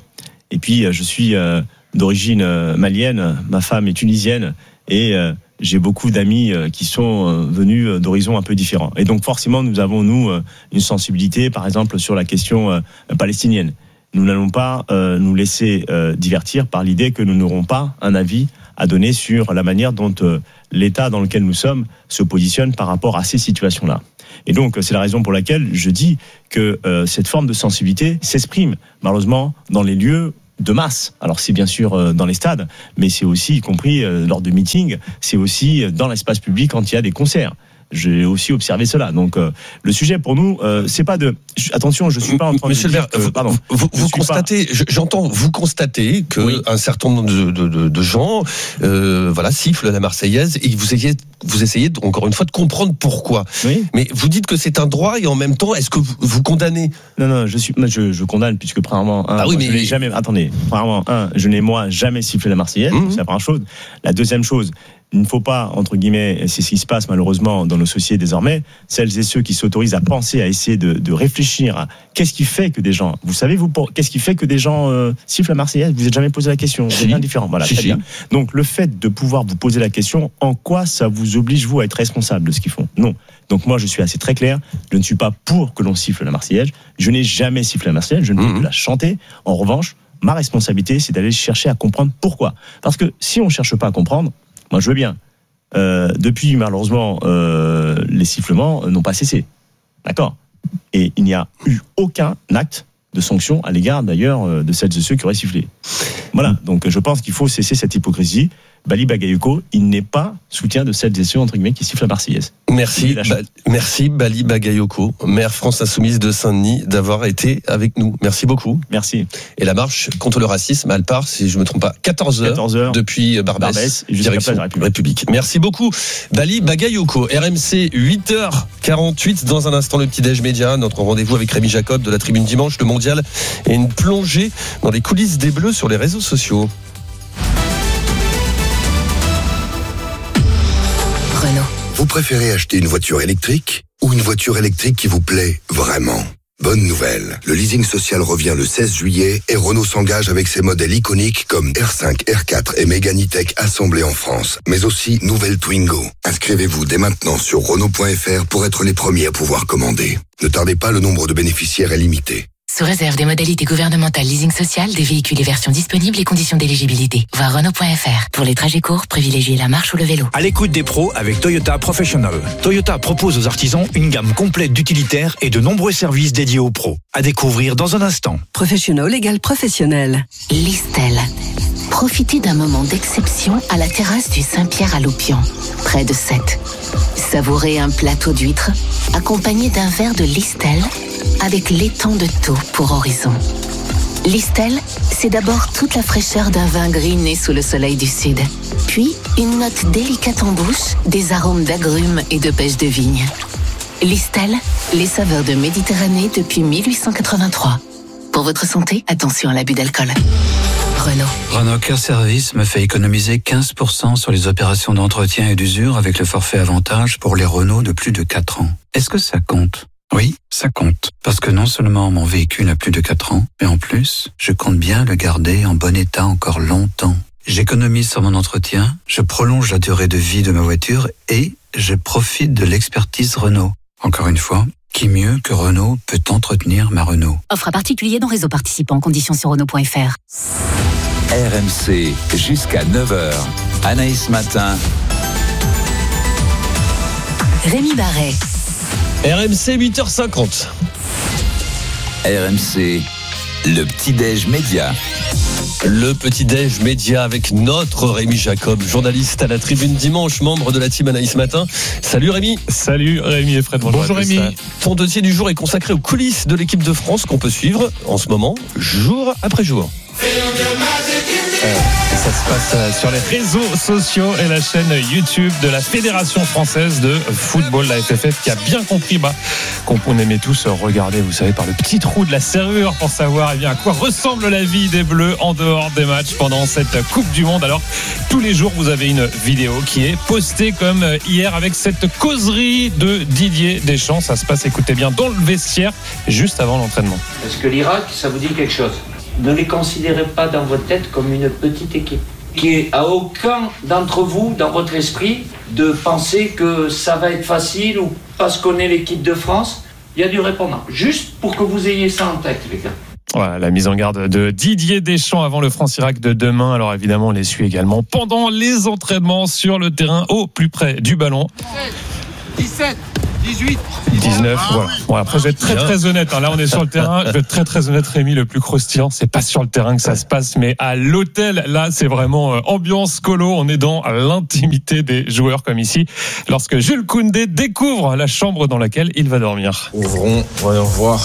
Et puis, je suis d'origine malienne, ma femme est tunisienne, et j'ai beaucoup d'amis qui sont venus d'horizons un peu différents. Et donc, forcément, nous avons, une sensibilité, par exemple, sur la question palestinienne. Nous n'allons pas nous laisser divertir par l'idée que nous n'aurons pas un avis à donner sur la manière dont l'État dans lequel nous sommes se positionne par rapport à ces situations-là. Et donc, c'est la raison pour laquelle je dis que cette forme de sensibilité s'exprime, malheureusement, dans les lieux de masse. Alors, c'est bien sûr dans les stades, mais c'est aussi, y compris lors de meetings, c'est aussi dans l'espace public quand il y a des concerts. J'ai aussi observé cela. Donc, le sujet pour nous, c'est pas de. Attention, je suis pas en train Monsieur de dire. Pardon. Vous constatez, j'entends, vous constatez que un certain nombre de gens, sifflent la Marseillaise et vous essayez encore une fois de comprendre pourquoi. Oui. Mais vous dites que c'est un droit et en même temps, est-ce que vous condamnez ? Non, je condamne puisque premièrement, je n'ai jamais. Attendez, premièrement, je n'ai moi jamais sifflé la Marseillaise. C'est la première chose. La deuxième chose. Il ne faut pas, entre guillemets, c'est ce qui se passe malheureusement dans nos sociétés désormais, celles et ceux qui s'autorisent à penser, à essayer de réfléchir à qu'est-ce qui fait que des gens, vous savez, qu'est-ce qui fait que des gens sifflent la Marseillaise ? Vous n'êtes jamais posé la question, c'est bien différent. Voilà, très bien. Donc le fait de pouvoir vous poser la question, en quoi ça vous oblige, vous, à être responsable de ce qu'ils font ? Non. Donc moi, je suis assez très clair, je ne suis pas pour que l'on siffle la Marseillaise, je n'ai jamais sifflé la Marseillaise, je ne peux que la chanter. En revanche, ma responsabilité, c'est d'aller chercher à comprendre pourquoi. Parce que si on ne cherche pas à comprendre, moi, je veux bien. Depuis, malheureusement, les sifflements n'ont pas cessé. D'accord ? Et il n'y a eu aucun acte de sanction à l'égard, d'ailleurs, de celles et ceux qui auraient sifflé. Voilà. Donc, je pense qu'il faut cesser cette hypocrisie. Bali Bagayoko, il n'est pas soutien de celles et ceux, entre guillemets, qui sifflent la Marseillaise. Merci Bali Bagayoko, maire France Insoumise de Saint-Denis, d'avoir été avec nous. Merci beaucoup. Merci. Et la marche contre le racisme, elle part, si je ne me trompe pas, 14 heures depuis Barbès jusqu'à Place de la République. Merci beaucoup. Bali Bagayoko, RMC 8h48. Dans un instant, le petit-déj média, notre rendez-vous avec Rémi Jacob de la Tribune Dimanche, le Mondial, et une plongée dans les coulisses des Bleus sur les réseaux sociaux. Renault. Vous préférez acheter une voiture électrique ou une voiture électrique qui vous plaît vraiment ? Bonne nouvelle, le leasing social revient le 16 juillet et Renault s'engage avec ses modèles iconiques comme R5, R4 et Mégane E-Tech assemblés en France, mais aussi nouvelle Twingo. Inscrivez-vous dès maintenant sur Renault.fr pour être les premiers à pouvoir commander. Ne tardez pas, le nombre de bénéficiaires est limité. Sous réserve des modalités gouvernementales leasing social, des véhicules et versions disponibles et conditions d'éligibilité. Voir Renault.fr. Pour les trajets courts, privilégiez la marche ou le vélo. À l'écoute des pros avec Toyota Professional. Toyota propose aux artisans une gamme complète d'utilitaires et de nombreux services dédiés aux pros. À découvrir dans un instant. Professional égale professionnel. Listel. Profitez d'un moment d'exception à la terrasse du Saint-Pierre à Loupian, près de Sète. Savourez un plateau d'huîtres accompagné d'un verre de Listel avec l'étang de Thau pour horizon. Listel, c'est d'abord toute la fraîcheur d'un vin gris né sous le soleil du sud. Puis, une note délicate en bouche, des arômes d'agrumes et de pêche de vigne. Listel, les saveurs de Méditerranée depuis 1883. Pour votre santé, attention à l'abus d'alcool. Renault. Renault Care Service me fait économiser 15% sur les opérations d'entretien et d'usure avec le forfait avantage pour les Renault de plus de 4 ans. Est-ce que ça compte ? Oui, ça compte. Parce que non seulement mon véhicule a plus de 4 ans, mais en plus, je compte bien le garder en bon état encore longtemps. J'économise sur mon entretien, je prolonge la durée de vie de ma voiture et je profite de l'expertise Renault. Encore une fois, qui mieux que Renault peut entretenir ma Renault ? Offre à particulier dans réseau participant. Conditions sur Renault.fr. RMC jusqu'à 9h. Anaïs Matin. Rémi Barret. RMC 8h50. RMC, le petit-déj média. Le petit-déj média avec notre Rémi Jacob, journaliste à la Tribune Dimanche, membre de la team Anaïs Matin. Salut Rémi. Salut Rémi et Fred. Bonjour Rémi. Ton dossier du jour est consacré aux coulisses de l'équipe de France qu'on peut suivre en ce moment, jour après jour. Et ça se passe sur les réseaux sociaux et la chaîne YouTube de la Fédération Française de Football, la FFF, qui a bien compris qu'on aimait tous regarder, vous savez, par le petit trou de la serrure pour savoir à quoi ressemble la vie des Bleus en dehors des matchs pendant cette Coupe du Monde. Alors, tous les jours, vous avez une vidéo qui est postée comme hier avec cette causerie de Didier Deschamps. Ça se passe, écoutez bien, dans le vestiaire, juste avant l'entraînement. Est-ce que l'Irak, ça vous dit quelque chose ? Ne les considérez pas dans votre tête comme une petite équipe. Qui est à aucun d'entre vous, dans votre esprit, de penser que ça va être facile ou parce qu'on est l'équipe de France. Il y a du répondant. Juste pour que vous ayez ça en tête, les gars. Voilà, la mise en garde de Didier Deschamps avant le France-Irak de demain. Alors évidemment, on les suit également pendant les entraînements sur le terrain au plus près du ballon. 17, 18, 19, voilà. Bon, après, je vais être très honnête. Là, on est sur le terrain. Je vais être très honnête, Rémi. Le plus croustillant, c'est pas sur le terrain que ça se passe, mais à l'hôtel. Là, c'est vraiment ambiance colo. On est dans l'intimité des joueurs, comme ici, lorsque Jules Koundé découvre la chambre dans laquelle il va dormir. Ouvrons, voyons voir.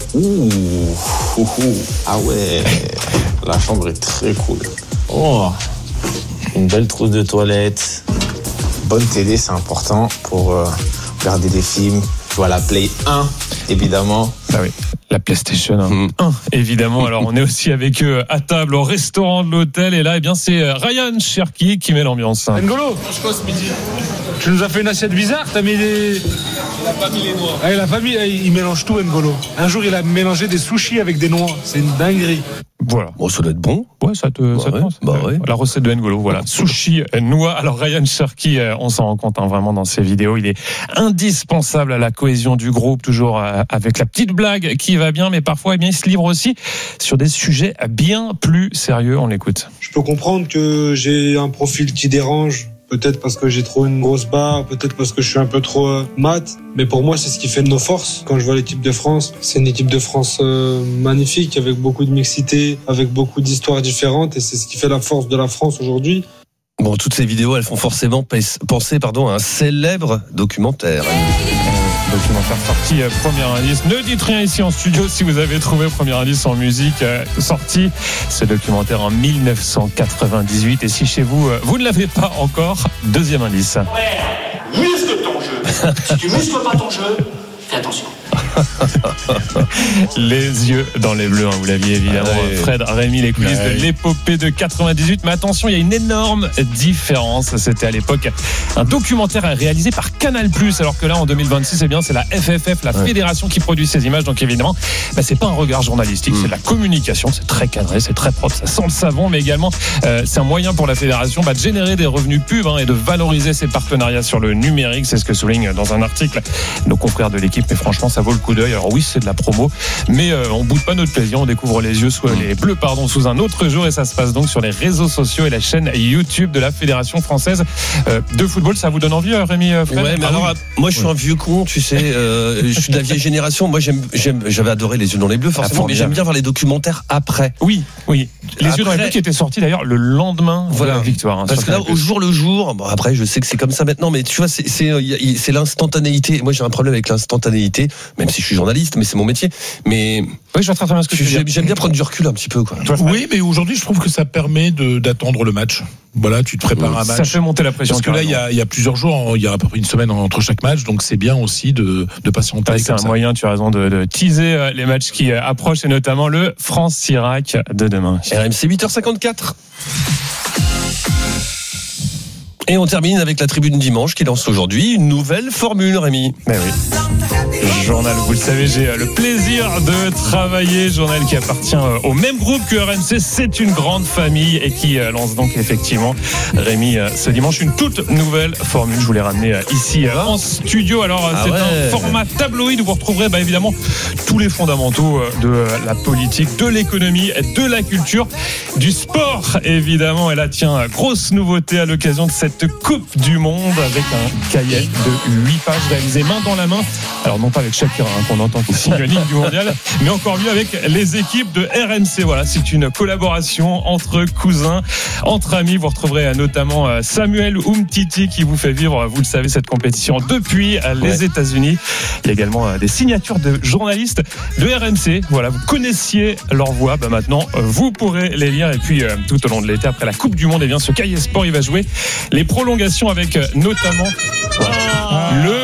Ah ouais, la chambre est très cool. Oh, une belle trousse de toilette. Bonne télé, c'est important pour regarder des films. Je vois la Play 1, évidemment. Ah oui, la PlayStation 1, évidemment. Alors, on est aussi avec eux à table au restaurant de l'hôtel. Et là, eh bien, c'est Ryan Cherki qui met l'ambiance. N'Golo, ce midi. Tu nous as fait une assiette bizarre, t'as mis des... Il a pas mis les noix. La famille, il mélange tout, N'Golo. Un jour, il a mélangé des sushis avec des noix. C'est une dinguerie. Voilà. Bon, ça doit être bon. Ouais, ça te ouais. La recette de N'Golo, voilà. Sushi, noix. Alors, Ryan Cherki, on s'en rend compte vraiment dans ses vidéos. Il est indispensable à la cohésion du groupe, toujours avec la petite blague qui va bien, mais parfois, eh bien, il se livre aussi sur des sujets bien plus sérieux. On l'écoute. Je peux comprendre que j'ai un profil qui dérange. Peut-être parce que j'ai trop une grosse barre, peut-être parce que je suis un peu trop mat. Mais pour moi, c'est ce qui fait de nos forces. Quand je vois l'équipe de France, c'est une équipe de France magnifique, avec beaucoup de mixité, avec beaucoup d'histoires différentes. Et c'est ce qui fait la force de la France aujourd'hui. Bon, toutes ces vidéos, elles font forcément penser à un célèbre documentaire. Documentaire sorti, premier indice. Ne dites rien ici en studio si vous avez trouvé premier indice en musique sorti. Ce documentaire en 1998. Et si chez vous, vous ne l'avez pas encore, deuxième indice. Ouais, muscle ton jeu. Si tu muscles pas ton jeu, fais attention. Les yeux dans les bleus, vous l'aviez évidemment. Fred, Rémi, les coulisses de l'épopée de 98. Mais attention, il y a une énorme différence. C'était à l'époque un documentaire réalisé par Canal+. Alors que là, en 2026, eh bien, c'est la FFF, la fédération qui produit ces images. Donc évidemment, c'est pas un regard journalistique, c'est de la communication. C'est très cadré, c'est très propre, ça sent le savon. Mais également, c'est un moyen pour la fédération de générer des revenus pubs et de valoriser ses partenariats sur le numérique. C'est ce que souligne dans un article nos confrères de l'équipe. Mais franchement, ça vaut le coup d'œil. Alors oui, c'est de la promo, mais on boude pas notre plaisir. On découvre les bleus, sous un autre jour, et ça se passe donc sur les réseaux sociaux et la chaîne YouTube de la Fédération française de football. Ça vous donne envie, Rémi, Fred? Ouais, mais alors, moi, je suis un vieux con, tu sais. Je suis de la vieille génération. Moi, j'avais adoré Les Yeux dans les Bleus, forcément, mais j'aime bien voir les documentaires après. Oui. Les Yeux dans les Bleus qui étaient sortis d'ailleurs le lendemain de la victoire. Parce que là, au jour le jour, bon, après, je sais que c'est comme ça maintenant, mais tu vois, c'est l'instantanéité. Moi, j'ai un problème avec l'instantanéité, même si je suis journaliste, mais c'est mon métier. Mais oui, je vois très bien ce que tu dis. J'aime bien prendre du recul un petit peu, quoi. Oui, mais aujourd'hui, je trouve que ça permet d'attendre le match. Voilà, tu te prépares un match. Ça fait monter la pression. Parce que là, il y a plusieurs jours, il y a à peu près une semaine entre chaque match, donc c'est bien aussi de patienter. C'est un moyen, tu as raison, de teaser les matchs qui approchent, et notamment le France-Irak de demain. RMC 8h54. Et on termine avec la Tribune Dimanche qui lance aujourd'hui une nouvelle formule, Rémi. Mais oui. Journal, vous le savez, j'ai le plaisir de travailler. Journal qui appartient au même groupe que RMC. C'est une grande famille et qui lance donc effectivement, Rémi, ce dimanche, une toute nouvelle formule. Je vous l'ai ramené ici en studio. Alors, c'est un format tabloïd où vous retrouverez évidemment tous les fondamentaux de la politique, de l'économie, de la culture, du sport, évidemment. Et là, tiens, grosse nouveauté à l'occasion de cette Coupe du Monde avec un cahier de 8 pages réalisé main dans la main. Alors, non pas avec Shakira qu'on entend qui signe la ligne du mondial, mais encore mieux avec les équipes de RMC. Voilà, c'est une collaboration entre cousins, entre amis. Vous retrouverez notamment Samuel Umtiti qui vous fait vivre, vous le savez, cette compétition depuis les États-Unis. Il y a également des signatures de journalistes de RMC. Voilà, vous connaissiez leur voix. Maintenant, vous pourrez les lire. Et puis, tout au long de l'été, après la Coupe du Monde, eh bien, ce cahier sport, il va jouer les prolongations avec notamment le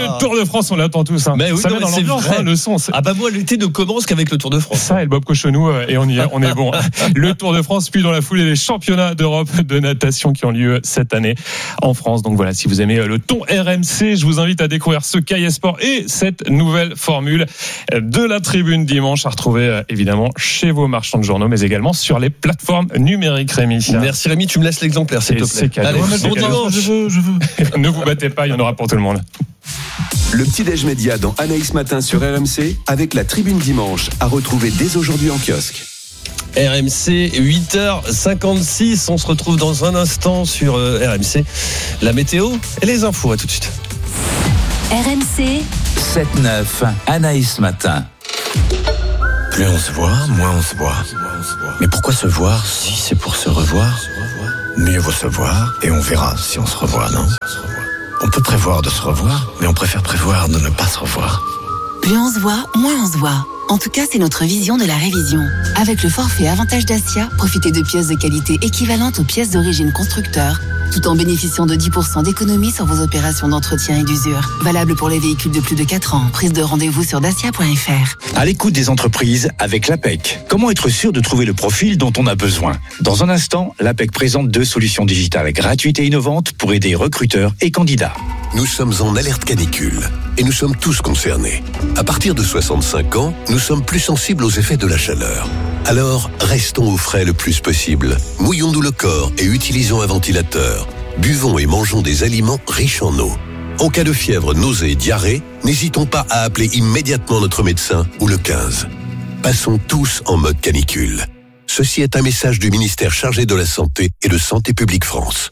Le Tour de France, on l'attend tous. Hein. Mais oui, ça met dans l'ambiance, hein, le son. Ah bah moi, l'été ne commence qu'avec le Tour de France. Ça et le Bob Cochonou, et on est bon. Le Tour de France, puis dans la foulée les championnats d'Europe de natation qui ont lieu cette année en France. Donc voilà, si vous aimez le ton RMC, je vous invite à découvrir ce Cahier Sport et cette nouvelle formule de la tribune dimanche à retrouver évidemment chez vos marchands de journaux, mais également sur les plateformes numériques. Rémi. Merci Rémi, tu me laisses l'exemplaire s'il te plaît. C'est cadeau. Allez, bon dimanche. Je veux. Ne vous battez pas, il y en aura pour tout le monde. Le petit-déj média dans Anaïs Matin sur RMC avec la tribune dimanche à retrouver dès aujourd'hui en kiosque. RMC 8h56, on se retrouve dans un instant sur RMC. La météo et les infos, à tout de suite. RMC 7-9, Anaïs Matin. Plus on se voit, moins on se voit. Mais pourquoi se voir si c'est pour se revoir? Mieux vaut se voir et on verra si on se revoit, non? On peut prévoir de se revoir, mais on préfère prévoir de ne pas se revoir. Plus on se voit, moins on se voit. En tout cas, c'est notre vision de la révision. Avec le forfait Avantage Dacia, profitez de pièces de qualité équivalentes aux pièces d'origine constructeur, tout en bénéficiant de 10% d'économie sur vos opérations d'entretien et d'usure. Valable pour les véhicules de plus de 4 ans. Prise de rendez-vous sur dacia.fr. À l'écoute des entreprises avec l'APEC. Comment être sûr de trouver le profil dont on a besoin? Dans un instant, l'APEC présente 2 solutions digitales gratuites et innovantes pour aider recruteurs et candidats. Nous sommes en alerte canicule et nous sommes tous concernés. À partir de 65 ans, nous sommes plus sensibles aux effets de la chaleur. Alors, restons au frais le plus possible. Mouillons-nous le corps et utilisons un ventilateur. Buvons et mangeons des aliments riches en eau. En cas de fièvre, nausée, diarrhée, n'hésitons pas à appeler immédiatement notre médecin ou le 15. Passons tous en mode canicule. Ceci est un message du ministère chargé de la Santé et de Santé publique France.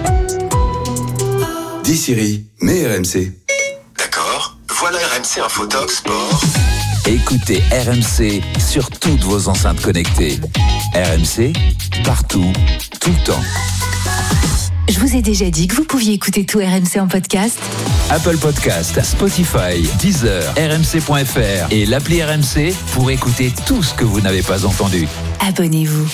Dis Siri, mets RMC. D'accord, voilà RMC Infotalk Sport. Écoutez RMC sur toutes vos enceintes connectées. RMC, partout, tout le temps. Je vous ai déjà dit que vous pouviez écouter tout RMC en podcast. Apple Podcast, Spotify, Deezer, RMC.fr et l'appli RMC pour écouter tout ce que vous n'avez pas entendu. Abonnez-vous.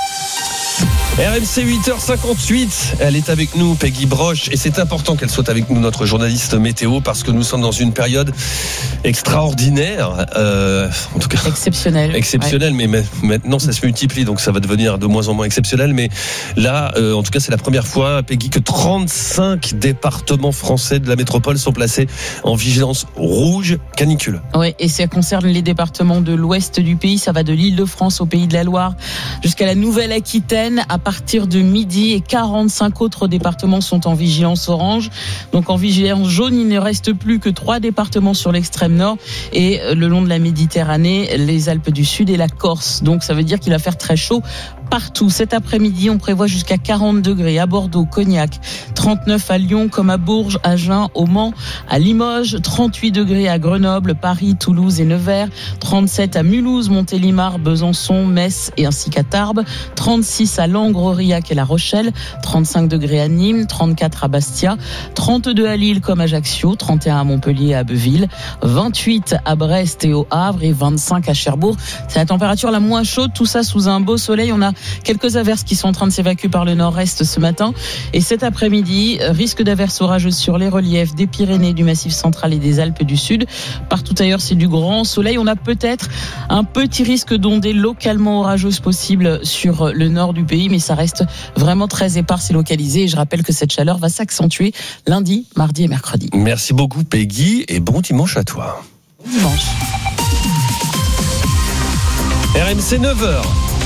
RMC 8h58, elle est avec nous, Peggy Broche, et c'est important qu'elle soit avec nous, notre journaliste météo, parce que nous sommes dans une période extraordinaire, en tout cas exceptionnelle, ouais. Mais maintenant ça se multiplie, donc ça va devenir de moins en moins exceptionnel, mais là, en tout cas c'est la première fois, Peggy, que 35 départements français de la métropole sont placés en vigilance rouge canicule. Oui, et ça concerne les départements de l'ouest du pays, ça va de l'Île-de-France au Pays de la Loire jusqu'à la Nouvelle-Aquitaine. À partir de midi, et 45 autres départements sont en vigilance orange. Donc en vigilance jaune, il ne reste plus que 3 départements sur l'extrême nord et le long de la Méditerranée, les Alpes du Sud et la Corse. Donc ça veut dire qu'il va faire très chaud partout. Cet après-midi, on prévoit jusqu'à 40 degrés à Bordeaux, Cognac, 39 à Lyon, comme à Bourges, Agen, au Mans, à Limoges, 38 degrés à Grenoble, Paris, Toulouse et Nevers, 37 à Mulhouse, Montélimar, Besançon, Metz et ainsi qu'à Tarbes, 36 à Langres, Aurillac et La Rochelle, 35 degrés à Nîmes, 34 à Bastia, 32 à Lille comme Ajaccio, 31 à Montpellier et à Abbeville, 28 à Brest et au Havre et 25 à Cherbourg. C'est la température la moins chaude, tout ça sous un beau soleil. On a quelques averses qui sont en train de s'évacuer par le nord-est ce matin. Et cet après-midi, risque d'averses orageuses sur les reliefs des Pyrénées, du Massif central et des Alpes du Sud. Partout ailleurs, c'est du grand soleil. On a peut-être un petit risque d'ondées localement orageuses possibles sur le nord du pays, mais ça reste vraiment très éparse et localisé. Et je rappelle que cette chaleur va s'accentuer lundi, mardi et mercredi. Merci beaucoup Peggy et bon dimanche à toi. Bon dimanche. RMC 9h.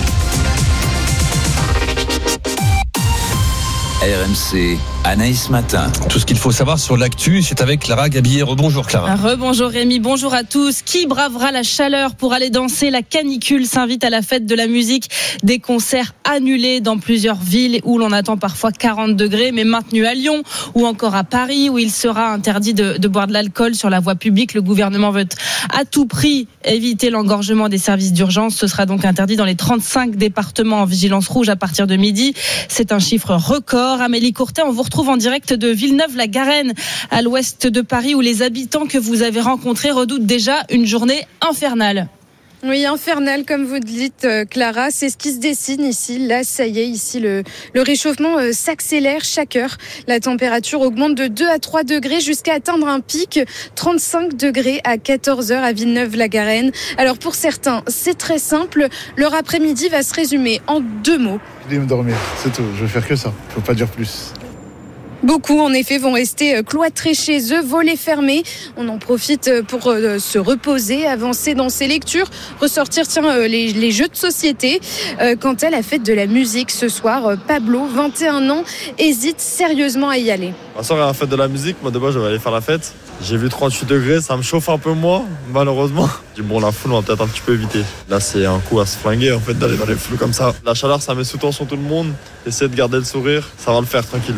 RMC, Anaïs Matin. Tout ce qu'il faut savoir sur l'actu, c'est avec Clara Gabillet. Rebonjour Clara. Rebonjour Rémi, bonjour à tous. Qui bravera la chaleur pour aller danser? La canicule s'invite à la fête de la musique. Des concerts annulés dans plusieurs villes où l'on attend parfois 40 degrés, mais maintenus à Lyon ou encore à Paris où il sera interdit de boire de l'alcool sur la voie publique. Le gouvernement veut à tout prix éviter l'engorgement des services d'urgence. Ce sera donc interdit dans les 35 départements en vigilance rouge à partir de midi. C'est un chiffre record. Amélie Courtet, on vous retrouve en direct de Villeneuve-la-Garenne, à l'ouest de Paris, où les habitants que vous avez rencontrés redoutent déjà une journée infernale. Oui, infernal, comme vous dites, Clara. C'est ce qui se dessine ici. Là, ça y est, ici, le réchauffement s'accélère chaque heure. La température augmente de 2 à 3 degrés jusqu'à atteindre un pic 35 degrés à 14h à Villeneuve-la-Garenne. Alors, pour certains, c'est très simple. Leur après-midi va se résumer en 2 mots. Je vais me dormir, c'est tout. Je vais faire que ça. Faut pas dire plus. Beaucoup, en effet, vont rester cloîtrés chez eux, volets fermés. On en profite pour se reposer, avancer dans ses lectures, ressortir les jeux de société. Quant à la fête de la musique ce soir, Pablo, 21 ans, hésite sérieusement à y aller. Ce soir, il y a la fête de la musique. Moi, de base, je vais aller faire la fête. J'ai vu 38 degrés, ça me chauffe un peu moins, malheureusement. Je dis, bon, la foule, on va peut-être un petit peu éviter. Là, c'est un coup à se flinguer, en fait, d'aller dans les foules comme ça. La chaleur, ça met sous tension tout le monde. Essayez de garder le sourire, ça va le faire, tranquille.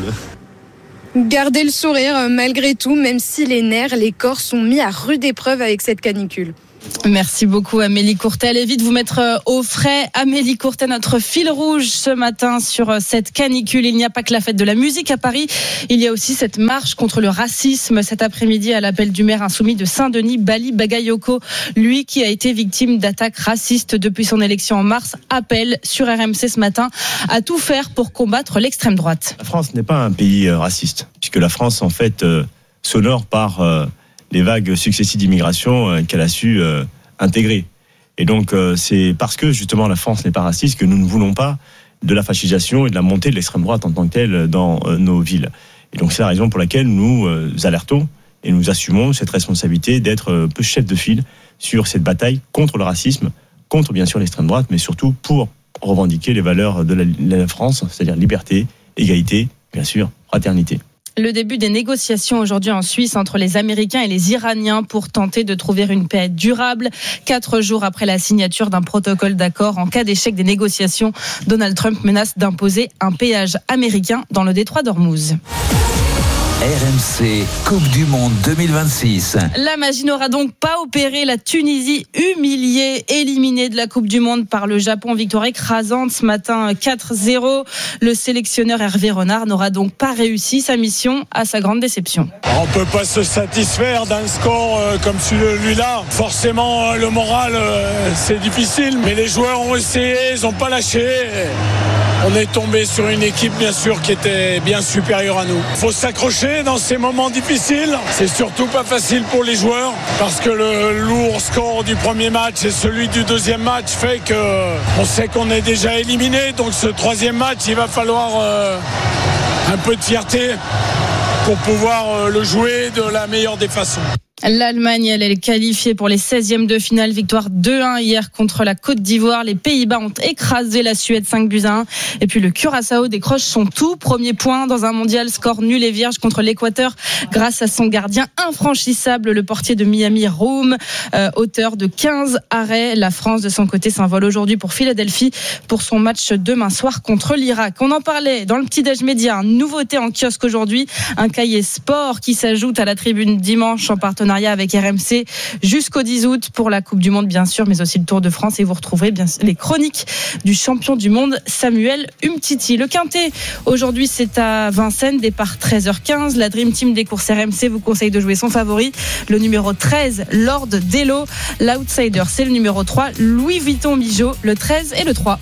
Garder le sourire malgré tout, même si les nerfs, les corps sont mis à rude épreuve avec cette canicule. Merci beaucoup Amélie Courtet. Allez vite vous mettre au frais. Amélie Courtet, notre fil rouge ce matin sur cette canicule. Il n'y a pas que la fête de la musique à Paris. Il y a aussi cette marche contre le racisme cet après-midi à l'appel du maire insoumis de Saint-Denis, Bali Bagayoko. Lui qui a été victime d'attaques racistes depuis son élection en mars, appelle sur RMC ce matin à tout faire pour combattre l'extrême droite. La France n'est pas un pays raciste, puisque la France en fait s'honore par les vagues successives d'immigration qu'elle a su intégrer. Et donc, c'est parce que, justement, la France n'est pas raciste que nous ne voulons pas de la fascisation et de la montée de l'extrême droite en tant que telle dans nos villes. Et donc, c'est la raison pour laquelle nous alertons et nous assumons cette responsabilité d'être peu chef de file sur cette bataille contre le racisme, contre, bien sûr, l'extrême droite, mais surtout pour revendiquer les valeurs de la France, c'est-à-dire liberté, égalité, bien sûr, fraternité. Le début des négociations aujourd'hui en Suisse entre les Américains et les Iraniens pour tenter de trouver une paix durable. 4 jours après la signature d'un protocole d'accord, en cas d'échec des négociations, Donald Trump menace d'imposer un péage américain dans le détroit d'Ormuz. RMC Coupe du Monde 2026. La magie n'aura donc pas opéré. La Tunisie humiliée, éliminée de la Coupe du Monde par le Japon. Victoire écrasante ce matin 4-0. Le sélectionneur Hervé Renard n'aura donc pas réussi sa mission, à sa grande déception. On ne peut pas se satisfaire d'un score comme celui-là. Forcément, le moral, c'est difficile. Mais les joueurs ont essayé, ils n'ont pas lâché. On est tombé sur une équipe, bien sûr, qui était bien supérieure à nous. Il faut s'accrocher dans ces moments difficiles. C'est surtout pas facile pour les joueurs parce que le lourd score du premier match et celui du deuxième match fait qu'on sait qu'on est déjà éliminé. Donc ce troisième match, il va falloir un peu de fierté pour pouvoir le jouer de la meilleure des façons. L'Allemagne, elle est qualifiée pour les 16e de finale. Victoire 2-1 hier contre la Côte d'Ivoire. Les Pays-Bas ont écrasé la Suède 5-1. Et puis le Curaçao décroche son tout premier point dans un mondial, score nul et vierge contre l'Équateur grâce à son gardien infranchissable, le portier de Miami, Room, auteur de 15 arrêts. La France, de son côté, s'envole aujourd'hui pour Philadelphie pour son match demain soir contre l'Irak. On en parlait dans le petit-déj média. Nouveauté en kiosque aujourd'hui, un cahier sport qui s'ajoute à la tribune dimanche en partenariat avec RMC jusqu'au 10 août pour la Coupe du Monde, bien sûr, mais aussi le Tour de France. Et vous retrouverez bien les chroniques du champion du monde, Samuel Umtiti. Le Quintet, aujourd'hui, c'est à Vincennes, départ 13h15. La Dream Team des courses RMC vous conseille de jouer son favori, le numéro 13, Lord Dello. L'outsider, c'est le numéro 3, Louis Vuitton Mijo, le 13 et le 3.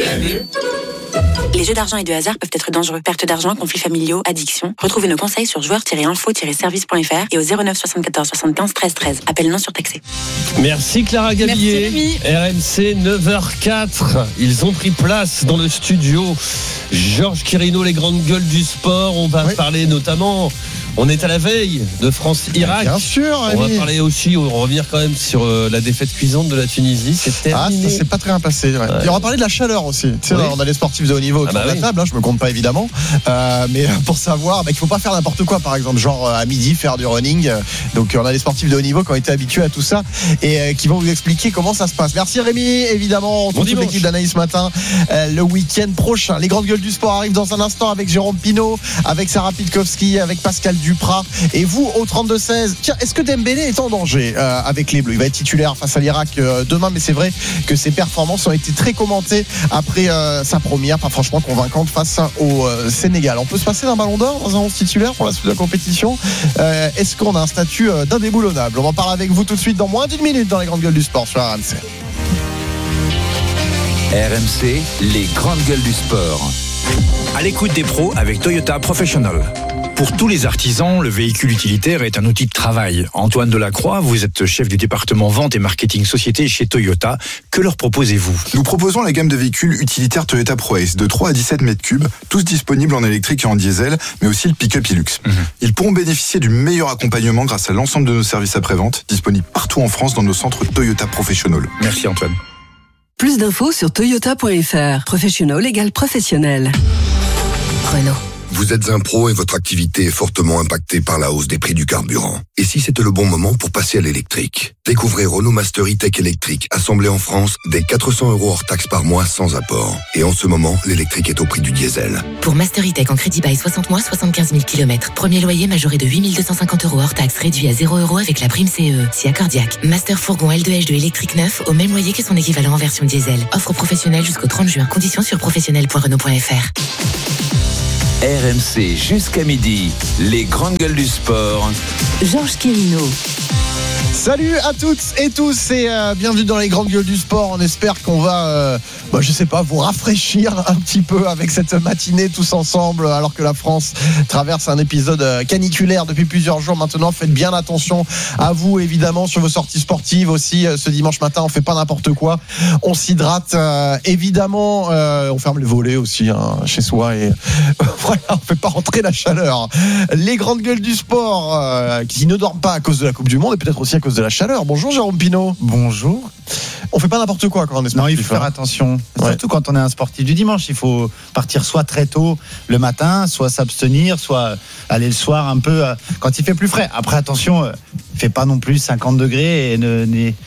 Les jeux d'argent et de hasard peuvent être dangereux. Perte d'argent, conflits familiaux, addiction. Retrouvez nos conseils sur joueurs-info-service.fr et au 09 74 75 13 13. Appel non surtaxé. Merci Clara Gabillet. RMC 9h04. Ils ont pris place dans le studio. Georges Quirino, les grandes gueules du sport. On va parler notamment... On est à la veille de France-Irak. Bien sûr. On va parler aussi, on va revenir quand même sur la défaite cuisante de la Tunisie. C'est terminé. Ça s'est pas très bien passé. Ouais. Et on va parler de la chaleur aussi. Tu sais, on a les sportifs de haut niveau autour de la table. Je me compte pas évidemment, mais pour savoir qu'il faut pas faire n'importe quoi. Par exemple, genre à midi faire du running. Donc on a des sportifs de haut niveau qui ont été habitués à tout ça et qui vont vous expliquer comment ça se passe. Merci Rémi. Évidemment, on retrouve toute l'équipe d'Anaïs ce matin le week-end prochain. Les grandes gueules du sport arrivent dans un instant avec Jérôme Pinault, avec Sarah Pitkowski, avec Pascal Duprat. Et vous au 32-16, tiens, est-ce que Dembélé est en danger avec les Bleus? Il va être titulaire face à l'Irak demain, mais c'est vrai que ses performances ont été très commentées après sa première, pas franchement convaincante face au Sénégal. On peut se passer d'un ballon d'or dans un 11 titulaire pour la suite de la compétition. Est-ce qu'on a un statut d'indéboulonnable? On va en parler avec vous tout de suite dans moins d'une minute dans les grandes gueules du sport sur RMC. RMC, les grandes gueules du sport. À l'écoute des pros avec Toyota Professional. Pour tous les artisans, le véhicule utilitaire est un outil de travail. Antoine Delacroix, vous êtes chef du département vente et marketing société chez Toyota. Que leur proposez-vous ? Nous proposons la gamme de véhicules utilitaires Toyota ProAce de 3 à 17 mètres cubes, tous disponibles en électrique et en diesel, mais aussi le pick-up Hilux. Ils pourront bénéficier du meilleur accompagnement grâce à l'ensemble de nos services après-vente, disponibles partout en France dans nos centres Toyota Professional. Merci Antoine. Plus d'infos sur toyota.fr. Professional égale professionnel. Renault. Vous êtes un pro et votre activité est fortement impactée par la hausse des prix du carburant. Et si c'était le bon moment pour passer à l'électrique ? Découvrez Renault Master E-Tech électrique, assemblé en France, dès 400 € hors taxe par mois sans apport. Et en ce moment, l'électrique est au prix du diesel. Pour Master E-Tech en crédit bail 60 mois, 75 000 km. Premier loyer majoré de 8 250 € hors taxe, réduit à 0 € avec la prime CE. Si accordiaque. Master fourgon L2H2 électrique neuf, au même loyer que son équivalent en version diesel. Offre professionnelle jusqu'au 30 juin. Conditions sur professionnel.renault.fr. RMC jusqu'à midi, les grandes gueules du sport. Georges Quirino. Salut à toutes et tous et bienvenue dans les grandes gueules du sport. On espère qu'on va, je sais pas, vous rafraîchir un petit peu avec cette matinée tous ensemble alors que la France traverse un épisode caniculaire depuis plusieurs jours maintenant. Faites bien attention à vous évidemment sur vos sorties sportives aussi. Ce dimanche matin, on fait pas n'importe quoi. On s'hydrate évidemment. On ferme les volets aussi chez soi et voilà, on fait pas rentrer la chaleur. Les grandes gueules du sport qui ne dorment pas à cause de la Coupe du Monde et peut-être aussi à cause de la chaleur. Bonjour Jérôme Pinault. Bonjour. On fait pas n'importe quoi quand on est sportif. Non, il faut faire attention. Surtout quand on est un sportif du dimanche. Il faut partir soit très tôt le matin, soit s'abstenir, soit aller le soir un peu quand il fait plus frais. Après, attention, il fait pas non plus 50 degrés et non,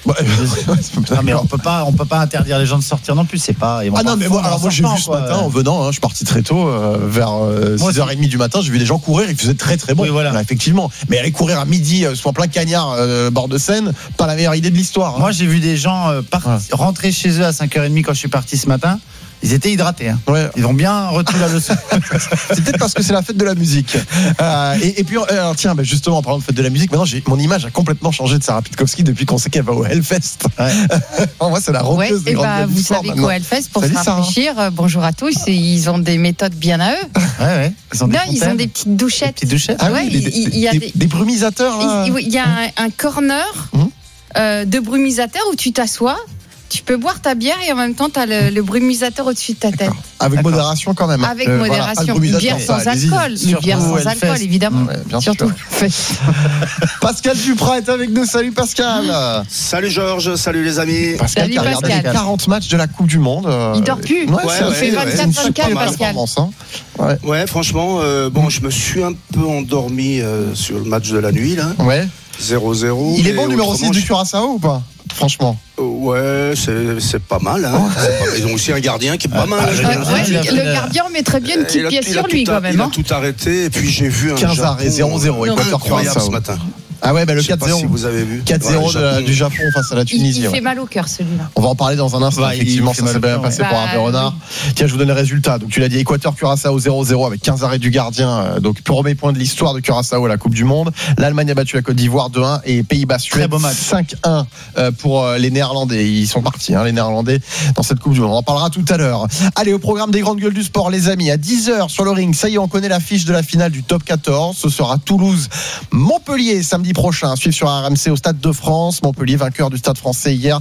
mais on peut pas interdire les gens de sortir non plus. C'est pas. Non, mais moi j'ai vu ce matin en venant. Je suis parti très tôt, vers 6h30 du matin. J'ai vu des gens courir. Il faisait très très bon. Oui, voilà. Effectivement. Mais aller courir à midi, soit en plein cagnard, bord de Seine, pas la meilleure idée de l'histoire. Moi, j'ai vu des gens rentrer chez eux à 5h30 quand je suis parti ce matin. Ils étaient hydratés. Ouais. Ils ont bien retenu la leçon. C'est peut-être parce que c'est la fête de la musique. Et puis, alors, tiens, justement, en parlant de fête de la musique, maintenant, mon image a complètement changé de Sarah Pitkowski depuis qu'on sait qu'elle va au Hellfest. Ouais. Moi, c'est la roqueuse des grandes gueules du sport. Vous savez qu'au Hellfest, pour se rafraîchir, bonjour à tous, ils ont des méthodes bien à eux. Ouais. Ils ont des petites douchettes. Des petites douchettes. Ah oui, il y a des brumisateurs. Il y a un corner de brumisateur où tu t'assois. Tu peux boire ta bière et en même temps, tu as le brumisateur au-dessus de ta tête. Avec modération quand même. Avec modération. Une bière sans alcool. Une bière sans alcool, évidemment. Bien surtout. Pascal Duprat est avec nous. Salut Pascal. Salut Georges, salut les amis. Pascal qui a regardé les 40 matchs de la Coupe du Monde. Il dort plus. Il fait 24-24, Pascal. Ouais, franchement, je me suis un peu endormi sur le match de la nuit, là. Ouais. 0-0. Il est bon numéro 6 du Curaçao ou pas ? Franchement. Ouais, c'est pas mal. Ils ont aussi un gardien qui est pas mal. Le gardien mettrait bien une petite pièce sur lui quand même. Il a tout arrêté et puis j'ai vu un 15 arrêts, 0-0. Incroyable ce matin. Ah ouais, le 4-0. Si vous avez vu. 4-0 du Japon face à la Tunisie. Il fait mal au cœur celui-là. On va en parler dans un instant. Effectivement, ça s'est bien passé pour Hervé Renard. Tiens, je vous donne les résultats. Donc tu l'as dit, Équateur-Curaçao 0-0 avec 15 arrêts du gardien. Donc premier point de l'histoire de Curaçao à la Coupe du Monde. L'Allemagne a battu la Côte d'Ivoire 2-1 et Pays-Bas-Suède 5-1 pour les Néerlandais. Ils sont partis, les Néerlandais, dans cette Coupe du Monde. On en parlera tout à l'heure. Allez, au programme des grandes gueules du sport, les amis. À 10h sur le ring, ça y est, on connaît l'affiche de la finale du Top 14. Ce sera Toulouse-Montpellier samedi prochain. Suivre sur RMC au Stade de France. Montpellier vainqueur du Stade français hier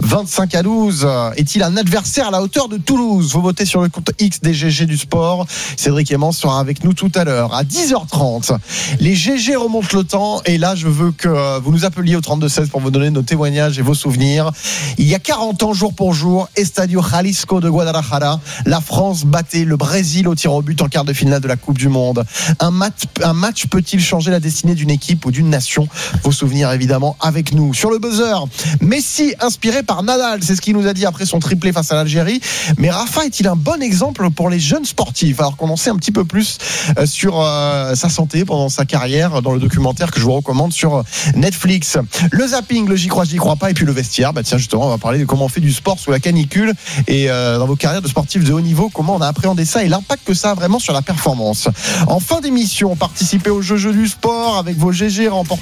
25-12. Est-il un adversaire à la hauteur de Toulouse ? Vous votez sur le compte X des GG du sport. Cédric Aimant sera avec nous tout à l'heure à 10h30. Les GG remontent le temps et là je veux que vous nous appeliez au 32-16 pour vous donner nos témoignages et vos souvenirs. Il y a 40 ans jour pour jour, Estadio Jalisco de Guadalajara, la France battait le Brésil au tir au but en quart de finale de la Coupe du Monde. Un match peut-il changer la destinée d'une équipe ou d'une nation ? Vos souvenirs évidemment avec nous. Sur le buzzer, Messi inspiré par Nadal, c'est ce qu'il nous a dit après son triplé face à l'Algérie. Mais Rafa est-il un bon exemple pour les jeunes sportifs ? Alors qu'on en sait un petit peu plus sur sa santé pendant sa carrière dans le documentaire que je vous recommande sur Netflix. Le zapping, le j'y crois pas, et puis le vestiaire. Tiens, justement, on va parler de comment on fait du sport sous la canicule et dans vos carrières de sportifs de haut niveau, comment on a appréhendé ça et l'impact que ça a vraiment sur la performance. En fin d'émission, participez au jeu du sport avec vos GG remportés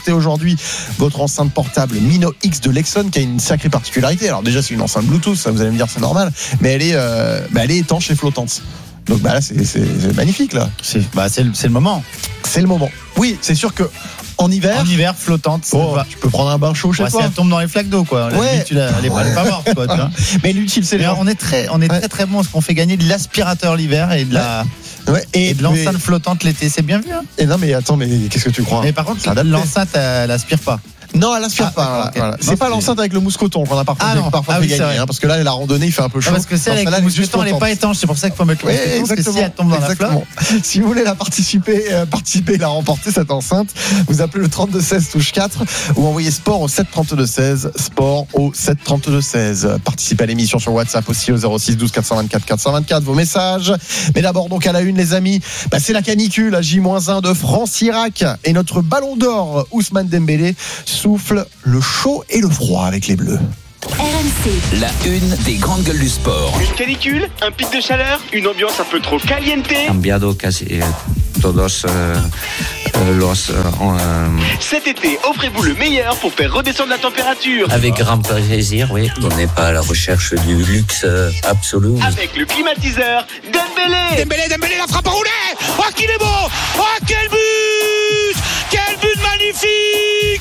remporté aujourd'hui votre enceinte portable Mino X de Lexon, qui a une sacrée particularité. Alors déjà, c'est une enceinte Bluetooth, ça vous allez me dire c'est normal, mais elle est étanche et flottante. Donc là, c'est magnifique là. C'est le moment. C'est le moment. Oui, c'est sûr que en hiver, flottante. Tu peux prendre un bain chaud chez toi. Si elle tombe dans les flaques d'eau, quoi. Ouais. Elle est pas morte, quoi. Tu vois. Mais l'utile, c'est on est très bon parce qu'on fait gagner de l'aspirateur l'hiver et de la. Ouais, et de l'enceinte flottante l'été, c'est bien vu. Hein. Et non, mais attends, mais qu'est-ce que tu crois? Mais par contre, l'enceinte, elle aspire pas. Non, elle aspire pas. Okay. Voilà. C'est pas l'enceinte avec le mousqueton qu'on a parfois fait gagner, parce que là, la randonnée, il fait un peu chaud. Parce que celle avec le mousqueton, elle n'est pas étanche, c'est pour ça qu'il faut mettre le mousqueton. Parce que si elle tombe dans la flotte. Si vous voulez participer et la remporter, cette enceinte, vous appelez le 3216 touche 4 ou envoyez sport au 73216. Sport au 73216. Participez à l'émission sur WhatsApp aussi au 06 12 424 424. Vos messages. Mais d'abord, donc, à la une, les amis, c'est la canicule à J-1 de France-Irak. Et notre ballon d'or, Ousmane Dembélé, souffle le chaud et le froid avec les Bleus. RMC. La une des grandes gueules du sport. Une canicule, un pic de chaleur, une ambiance un peu trop caliente. Cambiado casi todos los. Cet été, offrez-vous le meilleur pour faire redescendre la température. Avec grand plaisir, oui. On n'est pas à la recherche du luxe absolu. Avec le climatiseur Dembélé. Dembélé, la frappe enroulée. Oh, qu'il est beau. Oh, quel but. Quel but magnifique.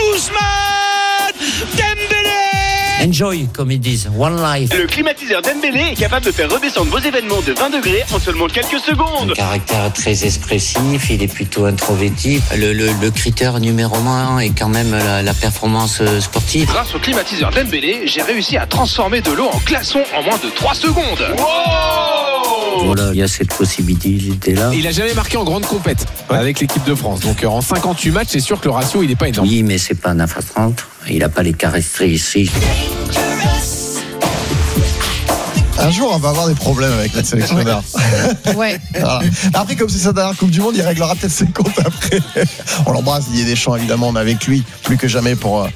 Ousmane Dembélé. Enjoy, comme ils disent, one life. Le climatiseur Dembélé est capable de faire redescendre vos événements de 20 degrés en seulement quelques secondes. Un caractère très expressif, il est plutôt introverti. Le critère numéro 1 est quand même la performance sportive. Grâce au climatiseur Dembélé, j'ai réussi à transformer de l'eau en glaçon en moins de 3 secondes. Wow! Voilà, il y a cette possibilité-là. Il a jamais marqué en grande compète avec l'équipe de France. Donc en 58 matchs, c'est sûr que le ratio, il n'est pas énorme. Oui, mais c'est pas un infracentre. Il n'a pas les caractéristiques. Un jour, on va avoir des problèmes avec notre sélectionneur. Ouais. Voilà. Après, comme c'est sa dernière Coupe du Monde, il réglera peut-être ses comptes après. On l'embrasse, Didier Deschamps, évidemment. On est avec lui plus que jamais pour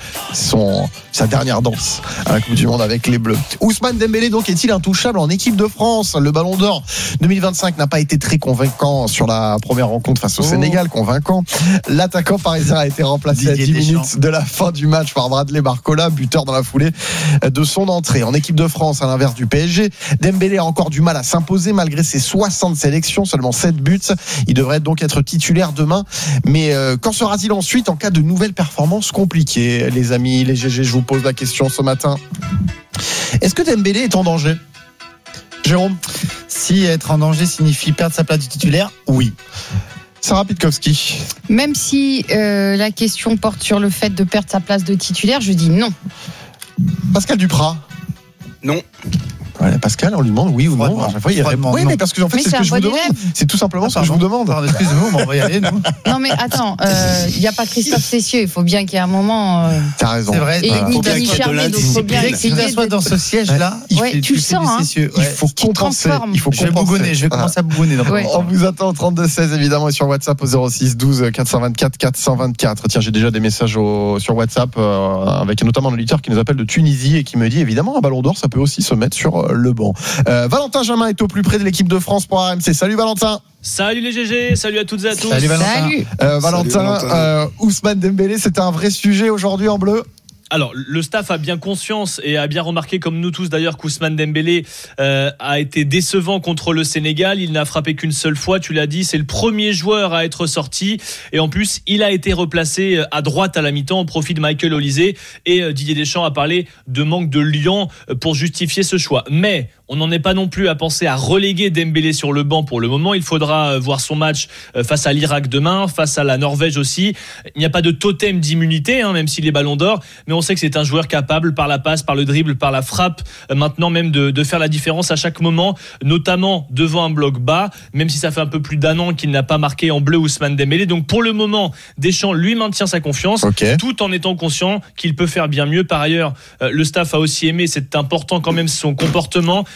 sa dernière danse à la Coupe du Monde avec les Bleus. Ousmane Dembélé, donc, est-il intouchable en équipe de France? Le Ballon d'Or 2025 n'a pas été très convaincant sur la première rencontre face au Sénégal. Convaincant. L'attaquant parisien a été remplacé à 10 minutes de la fin du match par Bradley Barcola, buteur dans la foulée de son entrée. En équipe de France, à l'inverse du PSG, Dembélé a encore du mal à s'imposer malgré ses 60 sélections, seulement 7 buts. Il devrait donc être titulaire demain. Mais qu'en sera-t-il ensuite en cas de nouvelles performances compliquées? Les amis, les GG, je vous pose la question ce matin. Est-ce que Dembélé est en danger? Jérôme? Si être en danger signifie perdre sa place de titulaire, oui. Sarah Pitkowski. Même si la question porte sur le fait de perdre sa place de titulaire, je dis non. Pascal Duprat? Non. Ouais, Pascal, on lui demande oui ou non. À chaque fois, il répond. Oui, mais parce que en fait, c'est ce que je vous demande. C'est tout simplement ce que je vous demande. Excusez-moi, on va y aller. Non, mais attends, il n'y a pas Christophe Cessieux. Il faut bien qu'il y ait un moment. T'as raison. C'est vrai. Et ni Dani Charvet, donc il faut bien qu'il soit dans ce siège-là. Ouais, tu le sens, hein. Il faut compenser. Je vais commencer à bougonner. On vous attend au 32-16, évidemment, et sur WhatsApp au 06 12 424 424. Tiens, j'ai déjà des messages sur WhatsApp avec notamment un auditeur qui nous appelle de Tunisie et qui me dit évidemment un ballon d'or, ça peut aussi se mettre sur le banc. Valentin Jamin est au plus près de l'équipe de France pour RMC. Salut Valentin. Salut les GG, salut à toutes et à tous. Salut Valentin. Salut. Valentin. Ousmane Dembélé, c'était un vrai sujet aujourd'hui en bleu. Alors, le staff a bien conscience et a bien remarqué, comme nous tous d'ailleurs, qu'Ousmane Dembélé a été décevant contre le Sénégal. Il n'a frappé qu'une seule fois, tu l'as dit, c'est le premier joueur à être sorti. Et en plus, il a été replacé à droite à la mi-temps au profit de Michael Olise. Et Didier Deschamps a parlé de manque de liant pour justifier ce choix. Mais on n'en est pas non plus à penser à reléguer Dembélé sur le banc pour le moment. Il faudra voir son match face à l'Irak demain, face à la Norvège aussi. Il n'y a pas de totem d'immunité, même s'il est ballon d'or. Mais on sait que c'est un joueur capable, par la passe, par le dribble, par la frappe, maintenant même de faire la différence à chaque moment, notamment devant un bloc bas, même si ça fait un peu plus d'un an qu'il n'a pas marqué en bleu Ousmane Dembélé. Donc pour le moment, Deschamps lui maintient sa confiance, tout en étant conscient qu'il peut faire bien mieux. Par ailleurs, le staff a aussi aimé, c'est important quand même, son comportement.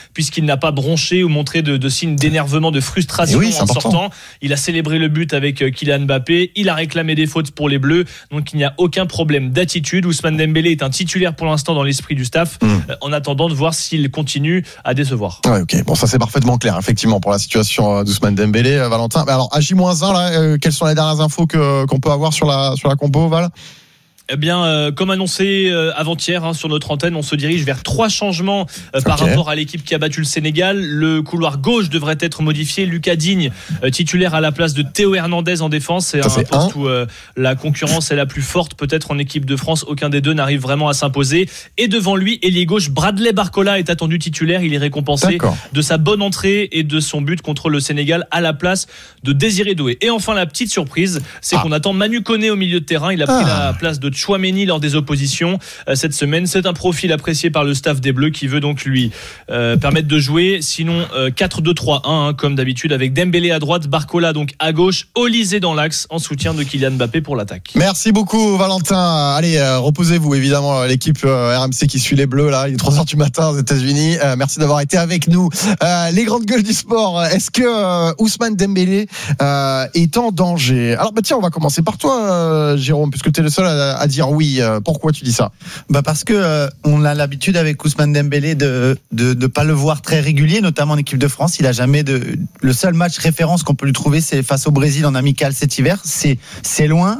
puisqu'il n'a pas bronché ou montré de signes d'énervement, de frustration en sortant. Il a célébré le but avec Kylian Mbappé, il a réclamé des fautes pour les Bleus, donc il n'y a aucun problème d'attitude. Ousmane Dembélé est un titulaire pour l'instant dans l'esprit du staff, en attendant de voir s'il continue à décevoir. Ouais, ok, bon, ça c'est parfaitement clair, effectivement, pour la situation d'Ousmane Dembélé, Valentin. Mais alors, à J-1, là, quelles sont les dernières infos qu'on peut avoir sur la compo, Val ? Eh bien, comme annoncé avant-hier sur notre antenne, on se dirige vers 3 changements par rapport à l'équipe qui a battu le Sénégal. Le couloir gauche devrait être modifié. Lucas Digne, titulaire à la place de Théo Hernandez en défense. C'est un poste où la concurrence est la plus forte. Peut-être en équipe de France, aucun des deux n'arrive vraiment à s'imposer. Et devant lui, ailier gauche, Bradley Barcola est attendu titulaire. Il est récompensé de sa bonne entrée et de son but contre le Sénégal à la place de Désiré Doué. Et enfin, la petite surprise, c'est qu'on attend Manu Koné au milieu de terrain. Il a pris la place de Tchouaméni lors des oppositions cette semaine. C'est un profil apprécié par le staff des Bleus qui veut donc lui permettre de jouer. Sinon 4-2-3-1 comme d'habitude, avec Dembélé à droite, Barcola donc à gauche, Olysée dans l'axe en soutien de Kylian Mbappé pour l'attaque. Merci beaucoup Valentin. Allez, reposez-vous évidemment, l'équipe RMC qui suit les Bleus là, il est 3h du matin aux États-Unis. Merci d'avoir été avec nous. Les grandes gueules du sport, est-ce que Ousmane Dembélé est en danger? Alors tiens, on va commencer par toi Jérôme, puisque tu es le seul à dire oui. Pourquoi tu dis ça? Parce que on a l'habitude avec Ousmane Dembélé de pas le voir très régulier, notamment en équipe de France. Il a jamais le seul match référence qu'on peut lui trouver, c'est face au Brésil en amical cet hiver. C'est loin.